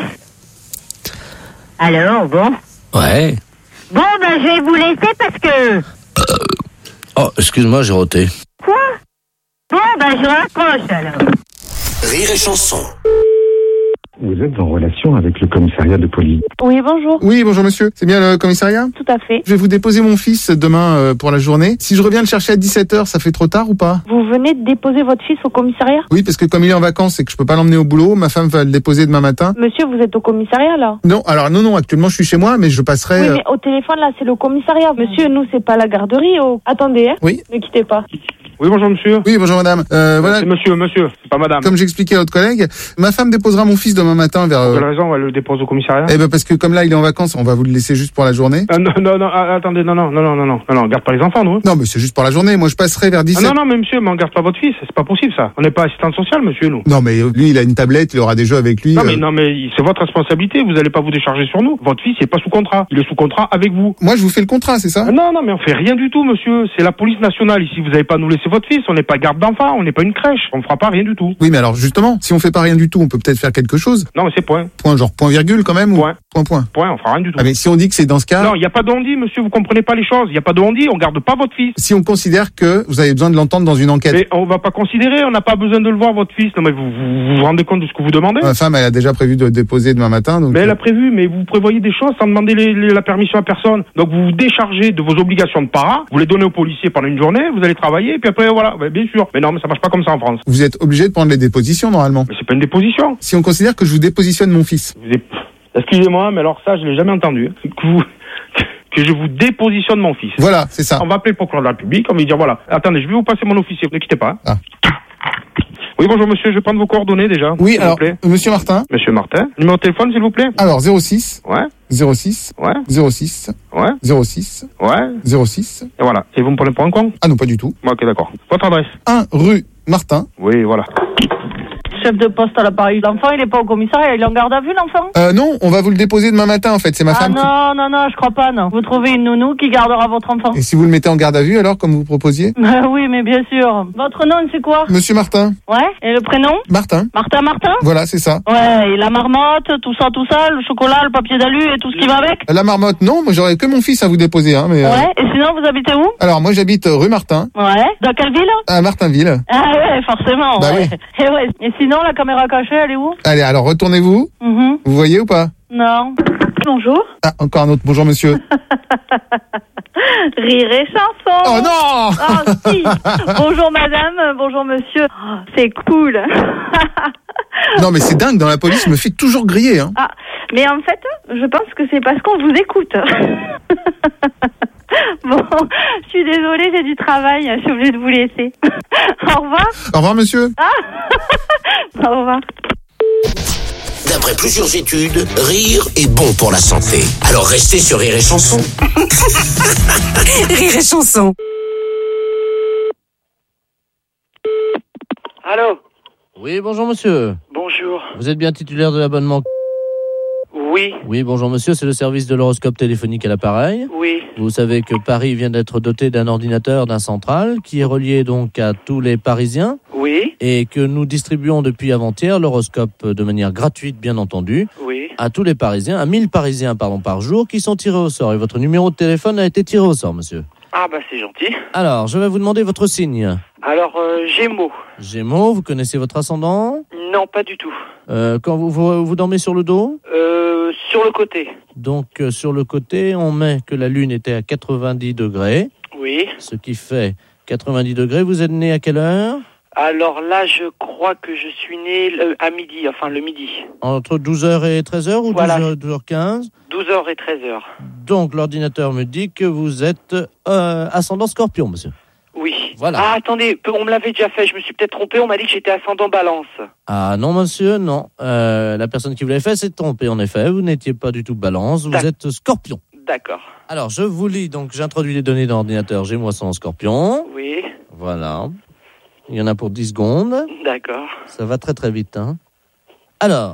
Alors, bon. Ouais. Bon, ben, je vais vous laisser parce que... Euh... Oh, excuse-moi, j'ai roté. Quoi? Bon, ben, je raccroche, alors. Rire et chanson. Vous êtes en relation avec le commissariat de police. Oui, bonjour. Oui, bonjour monsieur. C'est bien le commissariat? Tout à fait. Je vais vous déposer mon fils demain euh, pour la journée. Si je reviens le chercher à dix-sept heures, ça fait trop tard ou pas? Vous venez de déposer votre fils au commissariat? Oui, parce que comme il est en vacances et que je peux pas l'emmener au boulot, ma femme va le déposer demain matin. Monsieur, vous êtes au commissariat là? Non, alors non, non, actuellement je suis chez moi, mais je passerai... Oui, euh... mais au téléphone là, c'est le commissariat. Monsieur, nous, c'est pas la garderie. Oh. Attendez, hein. Oui. Ne quittez pas. Oui, bonjour monsieur. Oui, bonjour madame. Euh, voilà. C'est monsieur, monsieur, c'est pas madame. Comme j'expliquais à votre collègue, ma femme déposera mon fils demain matin vers... Pour quelle raison elle le dépose au commissariat? Eh ben parce que comme là il est en vacances, on va vous le laisser juste pour la journée. Ah, non, non, non, ah, attendez, non, non, non, non, non, non, non, on garde pas les enfants, nous. Hein. Non, mais c'est juste pour la journée. Moi, je passerai vers dix-sept. Ah, non, non, mais monsieur, mais on garde pas votre fils. C'est pas possible, ça. On n'est pas assistante sociale, monsieur, nous. Non, mais lui, il a une tablette, il aura des jeux avec lui. Non, euh... mais, non, mais c'est votre responsabilité. Vous allez pas vous décharger sur nous. Votre fils, il est pas sous contrat. Il est sous contrat avec vous. Moi, je vous fais le contrat, c'est ça? Ah, non, non, mais on fait rien du tout, monsieur. C'est la police nationale. Ici, vous n'allez pas nous laisser votre fils. On n'est pas garde d'enfants. On n'est pas une crèche. On fera pas rien du tout. Oui, mais alors, justement, si on fait pas rien du tout, on peut peut-être faire quelque chose. Non, mais c'est point. Point, genre point virgule quand même? Point. Ou... Point, point. Point, on fera rien du tout. Ah, mais si on dit que c'est dans ce cas... Non, il n'y a pas de on-dit, monsieur. Vous comprenez pas les choses. Il n'y a pas de on-dit. On garde pas votre fils. Si on considère que vous avez besoin de l'entendre dans une enquête. Mais on va pas considérer. On n'a pas besoin de le voir, votre fils. Non, mais vous vous, vous rendez compte de ce que vous demandez? Ma femme, elle a déjà prévu de déposer demain matin, donc... Mais elle a prévu, mais vous prévoyez des choses sans demander les, les, la permission à personne. Donc vous vous déchargez de vos obligations de parents, vous les donnez aux policiers pendant une journée, vous allez travailler, et puis après, voilà, bah, bien sûr. Mais non, mais ça marche pas comme ça en France. Vous êtes obligé de prendre les dépositions, normalement. Mais c'est pas une déposition. Si on considère que je vous dépositionne mon fils. Vous êtes... Excusez-moi, mais alors ça, je l'ai jamais entendu. Hein. Que, vous... que je vous dépositionne mon fils. Voilà, c'est ça. On va appeler le procureur de la République, on va lui dire, voilà, attendez, je vais vous passer mon officier, ne quittez pas. Ah. Oui, bonjour monsieur, je vais prendre vos coordonnées déjà. Oui, s'il alors, vous plaît. monsieur Martin. Monsieur Martin. Numéro de téléphone, s'il vous plaît. Alors, zéro six. Ouais. zéro six. Ouais. zéro six. Ouais. zéro six. Ouais. zéro six. Et voilà. Et vous me prenez pour un con? Ah non, pas du tout. Ok, d'accord. Votre adresse? un rue Martin. Oui, voilà. Chef de poste à l'appareil. L'enfant, il est pas au commissariat, il est en garde à vue, l'enfant? Euh, non, on va vous le déposer demain matin, en fait. C'est ma Ah femme. non, non, non, je crois pas, non. Vous trouvez une nounou qui gardera votre enfant. Et si vous le mettez en garde à vue, alors, comme vous proposiez? Bah oui, mais bien sûr. Votre nom, c'est quoi? Monsieur Martin. Ouais, et le prénom? Martin. Martin Martin? Voilà, c'est ça. Ouais, et la marmotte, tout ça, tout ça, le chocolat, le papier d'alu et tout ce qui va avec? La marmotte, non, moi j'aurais que mon fils à vous déposer, hein, mais. euh, Ouais, et sinon, vous habitez où? Alors, moi j'habite rue Martin, Ouais, dans quelle ville? à Martinville. Ah ouais, forcément. Bah ouais. oui. Et ouais. Et sinon, la caméra cachée, elle est où? Allez, alors retournez-vous. Mhm. Vous voyez ou pas? Non. Bonjour. Ah, encore un autre. Bonjour, monsieur. Rire et chanson. Oh non. Oh si. Bonjour madame, bonjour monsieur. Oh, c'est cool. Non, mais c'est dingue, dans la police, il me fait toujours griller, hein. Ah, mais en fait, je pense que c'est parce qu'on vous écoute. Bon, je suis désolée, j'ai du travail, je suis obligée de vous laisser. Au revoir. Au revoir, monsieur. Ah. Au revoir. D'après plusieurs études, rire est bon pour la santé. Alors restez sur Rire et Chanson. Rire et Chanson. Allô? Oui, bonjour monsieur. Bonjour. Vous êtes bien titulaire de l'abonnement? Oui. Oui, bonjour monsieur, c'est le service de l'horoscope téléphonique à l'appareil. Oui. Vous savez que Paris vient d'être doté d'un ordinateur, d'un central, qui est relié donc à tous les Parisiens. Oui. Et que nous distribuons depuis avant-hier l'horoscope de manière gratuite, bien entendu, Oui. à tous les Parisiens, à mille Parisiens pardon, par jour, qui sont tirés au sort. Et votre numéro de téléphone a été tiré au sort, monsieur. Ah bah c'est gentil. Alors, je vais vous demander votre signe. Alors, euh, Gémeaux. Gémeaux, vous connaissez votre ascendant? Non, pas du tout. Euh, quand vous, vous, vous dormez sur le dos? Euh, sur le côté. Donc, euh, sur le côté, on met que la Lune était à quatre-vingt-dix degrés. Oui. Ce qui fait quatre-vingt-dix degrés. Vous êtes né à quelle heure? Alors là, je crois que je suis né le- à midi, enfin le midi. Entre douze heures et treize heures ou Voilà. douze heures, douze heures quinze? douze heures et treize heures. Donc, l'ordinateur me dit que vous êtes euh, ascendant Scorpion, monsieur. Oui. Voilà. Ah, attendez, peu- on me l'avait déjà fait, je me suis peut-être trompé, on m'a dit que j'étais ascendant Balance. Ah non, monsieur, non. Euh, la personne qui vous l'avait fait s'est trompée, en effet. Vous n'étiez pas du tout Balance, vous D'ac- êtes Scorpion. D'accord. Alors, je vous lis, donc j'introduis les données dans l'ordinateur. J'ai moi son Scorpion. Oui. Voilà. Il y en a pour dix secondes. D'accord. Ça va très très vite, hein. Alors,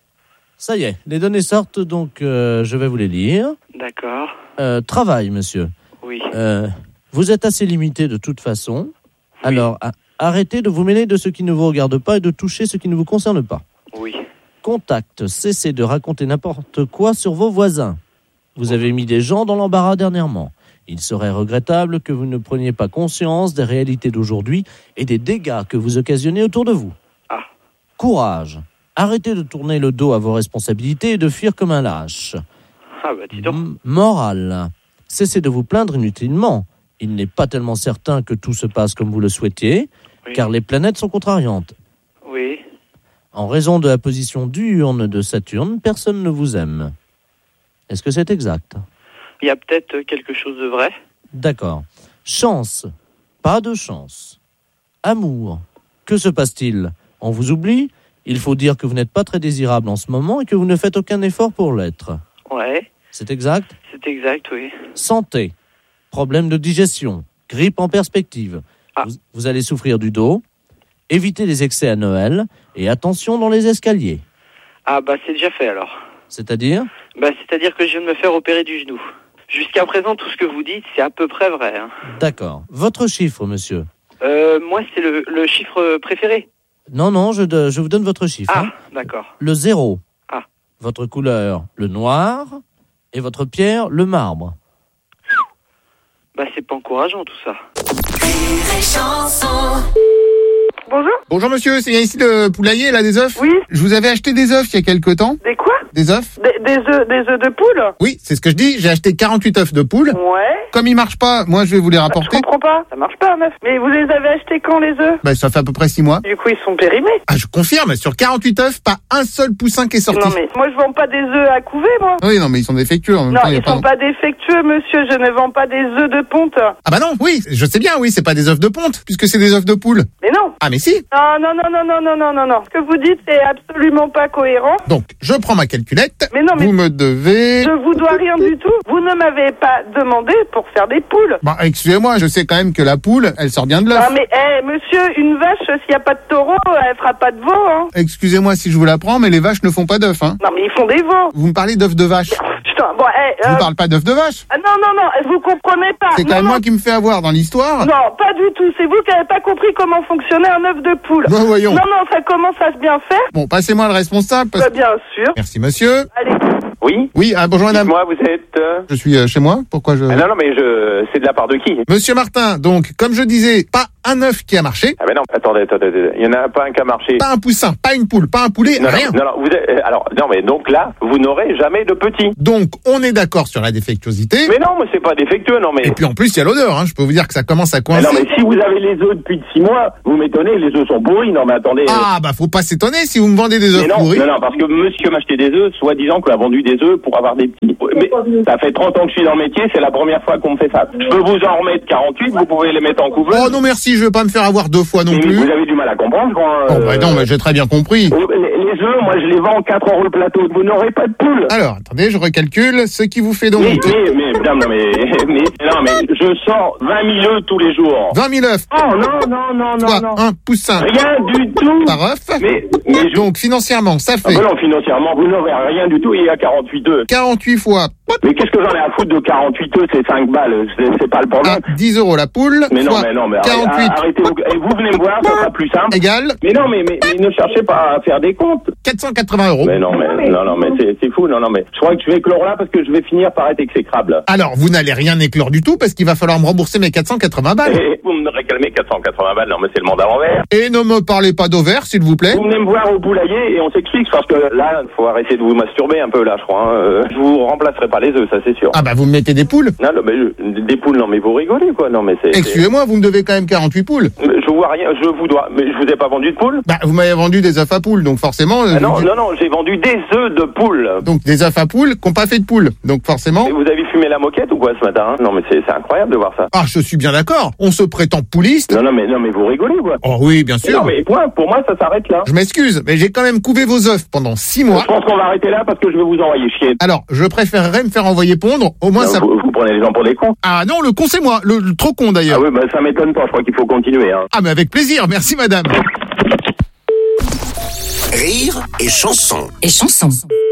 ça y est, les données sortent, donc euh, je vais vous les lire. D'accord. Euh, travail, monsieur. Oui. Euh, vous êtes assez limité de toute façon. Alors, a- arrêtez de vous mêler de ce qui ne vous regarde pas et de toucher ce qui ne vous concerne pas. Oui. Contact, cessez de raconter n'importe quoi sur vos voisins. Vous avez mis des gens dans l'embarras dernièrement. Il serait regrettable que vous ne preniez pas conscience des réalités d'aujourd'hui et des dégâts que vous occasionnez autour de vous. Ah. Courage. Arrêtez de tourner le dos à vos responsabilités et de fuir comme un lâche. Ah bah dis donc. M- morale. Cessez de vous plaindre inutilement. Il n'est pas tellement certain que tout se passe comme vous le souhaitiez, Oui. car les planètes sont contrariantes. Oui. En raison de la position diurne de Saturne, personne ne vous aime. Est-ce que c'est exact? Il y a peut-être quelque chose de vrai. D'accord. Chance. Pas de chance. Amour. Que se passe-t-il? On vous oublie? Il faut dire que vous n'êtes pas très désirable en ce moment et que vous ne faites aucun effort pour l'être. Ouais. C'est exact? C'est exact, oui. Santé. Problème de digestion. Grippe en perspective. Ah. Vous, vous allez souffrir du dos. Évitez les excès à Noël. Et attention dans les escaliers. Ah bah c'est déjà fait alors. C'est-à-dire? Bah c'est-à-dire que je viens de me faire opérer du genou. Jusqu'à présent, tout ce que vous dites, c'est à peu près vrai. Hein. D'accord. Votre chiffre, monsieur? Euh, moi, c'est le, le chiffre préféré. Non, non, je, de- je vous donne votre chiffre. Ah, hein. d'accord. Le zéro. Ah. Votre couleur, le noir. Et votre pierre, le marbre. Bah c'est pas encourageant tout ça. Bonjour. Bonjour monsieur, c'est bien ici le poulailler, là, des œufs? Oui. Je vous avais acheté des œufs il y a quelque temps. Des quoi? Des œufs? Des, des œufs des œufs de poule? Oui, c'est ce que je dis. J'ai acheté quarante-huit œufs de poule. Ouais. comme ils marchent pas, moi je vais vous les Bah, rapporter. je comprends pas, ça marche pas, meuf. Mais vous les avez achetés quand, les œufs? Bah, ça fait à peu près six mois. Du coup, ils sont périmés. Ah, je confirme, sur quarante-huit œufs, pas un seul poussin qui est sorti. Non, mais moi, je vends pas des œufs à couver, moi. Oui, non, mais ils sont défectueux en même Non, temps. y a ils sont pas défectueux, monsieur. Je ne vends pas des œufs de ponte. Ah bah non, oui, je sais bien, oui, c'est pas des œufs de ponte, puisque c'est des œufs de poule. Mais non. Ah mais si. Non, non, non, non, non, non, non, non, non. Ce que vous dites, c'est absolument pas cohérent. Donc, je prends ma calculette. Mais non, mais vous me devez... je vous dois rien du tout. Vous ne m'avez pas demandé pour faire des poules. Bah, excusez-moi, je sais quand même que la poule, elle sort bien de l'œuf. Ah, mais, eh, monsieur, une vache, s'il n'y a pas de taureau, elle fera pas de veau, hein. Excusez-moi si je vous la prends, mais les vaches ne font pas d'œufs, hein. Non, mais ils font des veaux. Vous me parlez d'œufs de vache. Putain, bon, eh, Je euh... vous parle pas d'œufs de vache. Ah, non, non, non, vous comprenez pas. C'est quand Non, même non. moi qui me fais avoir dans l'histoire. Non, pas du tout. C'est vous qui n'avez pas compris comment fonctionnait un œuf de poule. Bah, voyons. Non, non, ça commence à se bien faire. Bon, passez-moi le responsable. Parce... Bah, bien sûr. Merci monsieur. Allez. Oui. Oui, ah, bonjour madame. Moi, vous êtes. euh, Je suis euh, chez moi. Pourquoi je... Ah non, non, mais je. C'est de la part de qui? Monsieur Martin, donc, comme je disais, pas un œuf qui a marché. Ah, mais non, attendez, attendez, attendez. Il y en a pas un qui a marché. Pas un poussin, pas une poule, pas un poulet, Non, rien. non, non, non, vous êtes, euh, alors, non, mais donc là, vous n'aurez jamais de petits. Donc, on est d'accord sur la défectuosité. Mais non, mais c'est pas défectueux, non, mais. Et puis en plus, il y a l'odeur, hein. Je peux vous dire que ça commence à Mais coincer. non, mais si vous avez les œufs depuis de six mois, vous m'étonnez, les œufs sont pourris. Non, mais attendez. Ah, bah, faut pas s'étonner si vous me vendez des œufs Mais non, pourris. non, non, parce que monsieur m'achetait des œufs, soi-disant qu'il a vendu des œufs pour avoir des petits. Mais ça fait trente ans que je suis dans le métier, c'est la première fois qu'on me fait ça. Je peux vous en remettre quarante-huit, vous pouvez les mettre en couveuse. Oh non, merci, je veux pas me faire avoir deux fois non Mais plus. vous avez du mal à comprendre, je crois. Oh, bah non, mais j'ai très bien compris. Les, les œufs, moi je les vends quatre euros le plateau. Vous n'aurez pas de poule. Alors, attendez, je recalcule. Ce qui vous fait donc... Mais, mais, mais, non, non, mais, mais, non, mais je sors vingt mille œufs tous les jours. vingt mille œufs. Oh non, non, non, non, Soit non. un poussin. Rien du tout. Par œuf. Mais, mais je... Donc, financièrement, ça Ah fait... bah non, financièrement, vous n'aurez rien du tout, il y a quarante-huit œufs. quarante-huit fois... Mais qu'est-ce que j'en ai à foutre de quarante-huit œufs, c'est cinq balles, c'est, c'est pas le problème. Ah, dix euros la poule. Mais non, fois mais non, mais quarante-huit. arrêtez, vous, et vous venez me voir, ça sera plus simple. Égal. Mais non, mais, mais, mais ne cherchez pas à faire des comptes. quatre cent quatre-vingts euros. Mais non, mais, non, non, mais c'est, c'est fou, non, non, mais je crois que je vais éclore là parce que je vais finir par être exécrable. Alors, vous n'allez rien éclore du tout parce qu'il va falloir me rembourser mes quatre cent quatre-vingts balles. Et vous me réclamez quatre cent quatre-vingts balles, non, mais c'est le monde à l'envers. Et ne me parlez pas d'ovaire, s'il vous plaît. Vous venez me voir au poulailler et on s'explique parce que là, faut arrêter de vous masturber un peu là, je crois. Hein. Euh, Je vous remplacerai pas les œufs, ça c'est sûr. Ah bah vous me mettez des poules. Non, non, mais je- des poules, non, mais vous rigolez quoi, non, mais c'est. Excusez-moi, vous me devez quand même quarante-huit poules. c'est- Je vois rien, je vous dois, mais je vous ai pas vendu de poules. Bah vous m'avez vendu des œufs à poules, donc forcément. euh, Ah non, vous- non, non, j'ai vendu des œufs de poules. Donc des œufs à poules qui n'ont pas fait de poules, donc forcément. Et vous avez fumé la moquette ou quoi ce matin? Hein non, mais c'est, c'est incroyable de voir ça. Ah, je suis bien d'accord. On se prétend pouliste. Non, non, mais non, mais vous rigolez quoi. Oh oui, bien sûr. Non, mais point, pour moi, ça s'arrête là. Je m'excuse, mais j'ai quand même couvé vos œufs pendant six mois. Je pense qu'on va arrêter là parce que je vais vous envoyer chier. Alors, je préférerais me faire envoyer pondre. Au moins Non, ça. vous, vous prenez les gens pour des cons. Ah non, le con c'est moi, le, le trop con d'ailleurs. Ah oui, bah ça m'étonne pas, je crois qu'il faut continuer. Hein. Ah mais avec plaisir, merci madame. Rire et chanson. Et chanson.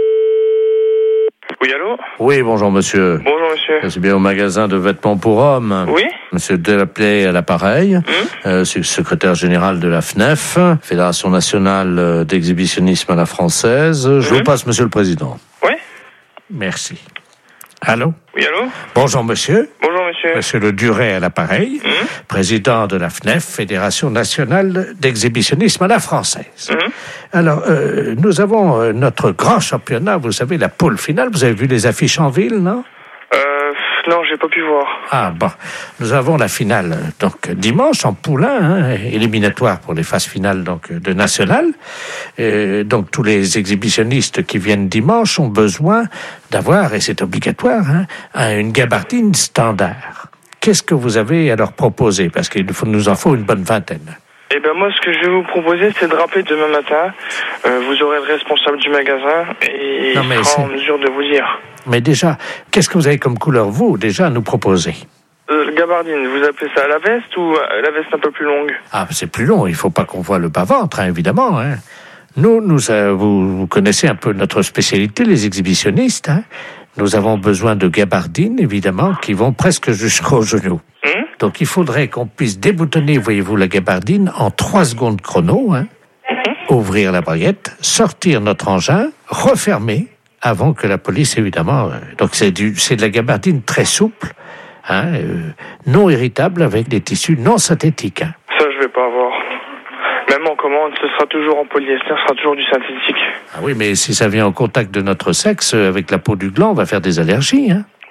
Oui, allô? Oui, bonjour monsieur. Bonjour, monsieur. C'est bien au magasin de vêtements pour hommes. Oui. Monsieur Delaplay à l'appareil. Hum? Euh, c'est le secrétaire général de la F N E F, Fédération nationale euh, d'exhibitionnisme à la française. Je vous Hum? passe monsieur le président. Oui. Merci. Allô? Oui, allô? Bonjour monsieur. Bonjour, monsieur. Monsieur Le Duret à l'appareil, Hum? président de la F N E F, Fédération nationale d'exhibitionnisme à la française. Hum? Alors, euh, nous avons euh, notre grand championnat, vous savez, la poule finale. Vous avez vu les affiches en ville, non? Euh, non, j'ai pas pu voir. Ah bon, nous avons la finale donc dimanche en poulain, hein, éliminatoire pour les phases finales donc de national. Et donc tous les exhibitionnistes qui viennent dimanche ont besoin d'avoir, et c'est obligatoire, hein, une gabardine standard. Qu'est-ce que vous avez à leur proposer? Parce qu'il faut, nous en faut une bonne vingtaine. Eh ben moi, ce que je vais vous proposer, c'est de rappeler demain matin. Euh, vous aurez le responsable du magasin et Non, il mais sera c'est- en mesure de vous dire. Mais déjà, qu'est-ce que vous avez comme couleur, vous, déjà, à nous proposer? Euh, le gabardine, vous appelez ça la veste ou euh, la veste un peu plus longue? Ah, c'est plus long, il faut pas qu'on voit le bas-ventre, hein, évidemment. Hein. Nous, nous euh, vous, vous connaissez un peu notre spécialité, les exhibitionnistes. Hein. Nous avons besoin de gabardines, évidemment, qui vont presque jusqu'aux genoux. Hum? Donc, il faudrait qu'on puisse déboutonner, voyez-vous, la gabardine en trois secondes chrono, hein, ouvrir la braguette, sortir notre engin, refermer, avant que la police, évidemment... euh, donc, c'est, du, c'est de la gabardine très souple, hein, euh, non irritable, avec des tissus non synthétiques. Hein. Ça, je vais pas avoir. Même en commande, ce sera toujours en polyester, ce sera toujours du synthétique. Ah oui, mais si ça vient en contact de notre sexe, euh, avec la peau du gland, on va faire des allergies. Hein.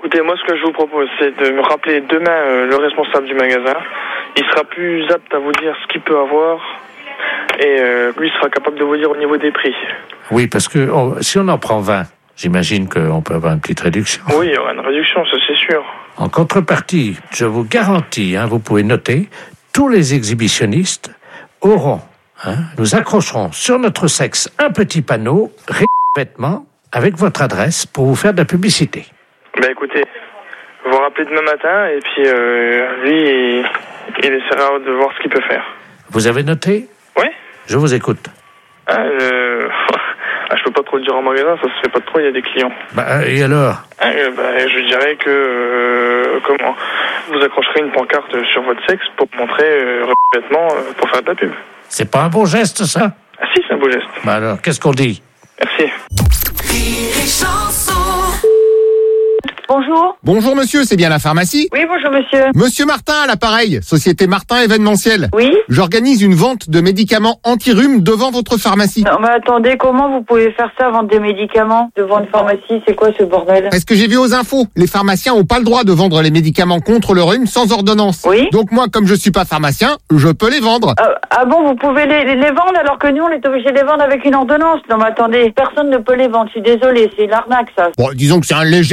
Écoutez, moi, ce que je vous propose, c'est de me rappeler demain euh, le responsable du magasin. Il sera plus apte à vous dire ce qu'il peut avoir. Et euh, lui sera capable de vous dire au niveau des prix. Oui, parce que oh, si on en prend vingt, j'imagine qu'on peut avoir une petite réduction. Oui, il y aura une réduction, ça c'est sûr. En contrepartie, je vous garantis, hein, vous pouvez noter, tous les exhibitionnistes auront, hein, nous accrocherons sur notre sexe un petit panneau, vêtements, avec votre adresse pour vous faire de la publicité. Ben écoutez, vous vous rappelez demain matin et puis euh, lui, il, il essaiera de voir ce qu'il peut faire. Vous avez noté ? Oui. Je vous écoute. Ah, euh... ah, je peux pas trop le dire en magasin, ça se fait pas trop, il y a des clients. Bah, et alors ? Ah, euh, bah, je dirais que, euh, comment, vous accrocherez une pancarte sur votre sexe pour montrer euh, vêtements euh, pour faire de la pub. C'est pas un beau geste, ça ? Ah si, c'est un beau geste. Bah alors, qu'est-ce qu'on dit ? Merci. Bonjour. Bonjour monsieur, c'est bien la pharmacie ? Oui, bonjour monsieur. Monsieur Martin à l'appareil, société Martin événementielle. Oui. J'organise une vente de médicaments anti-rhume devant votre pharmacie. Non mais attendez, comment vous pouvez faire ça, vendre des médicaments devant une pharmacie? C'est quoi ce bordel? Est-ce que j'ai vu aux infos? Les pharmaciens ont pas le droit de vendre les médicaments contre le rhume sans ordonnance. Oui. Donc moi, comme je suis pas pharmacien, je peux les vendre. Ah, ah bon, vous pouvez les, les, les vendre alors que nous on est obligé de les vendre avec une ordonnance? Non mais attendez, personne ne peut les vendre, je suis désolée, c'est l'arnaque ça. Bon, disons que c'est un léger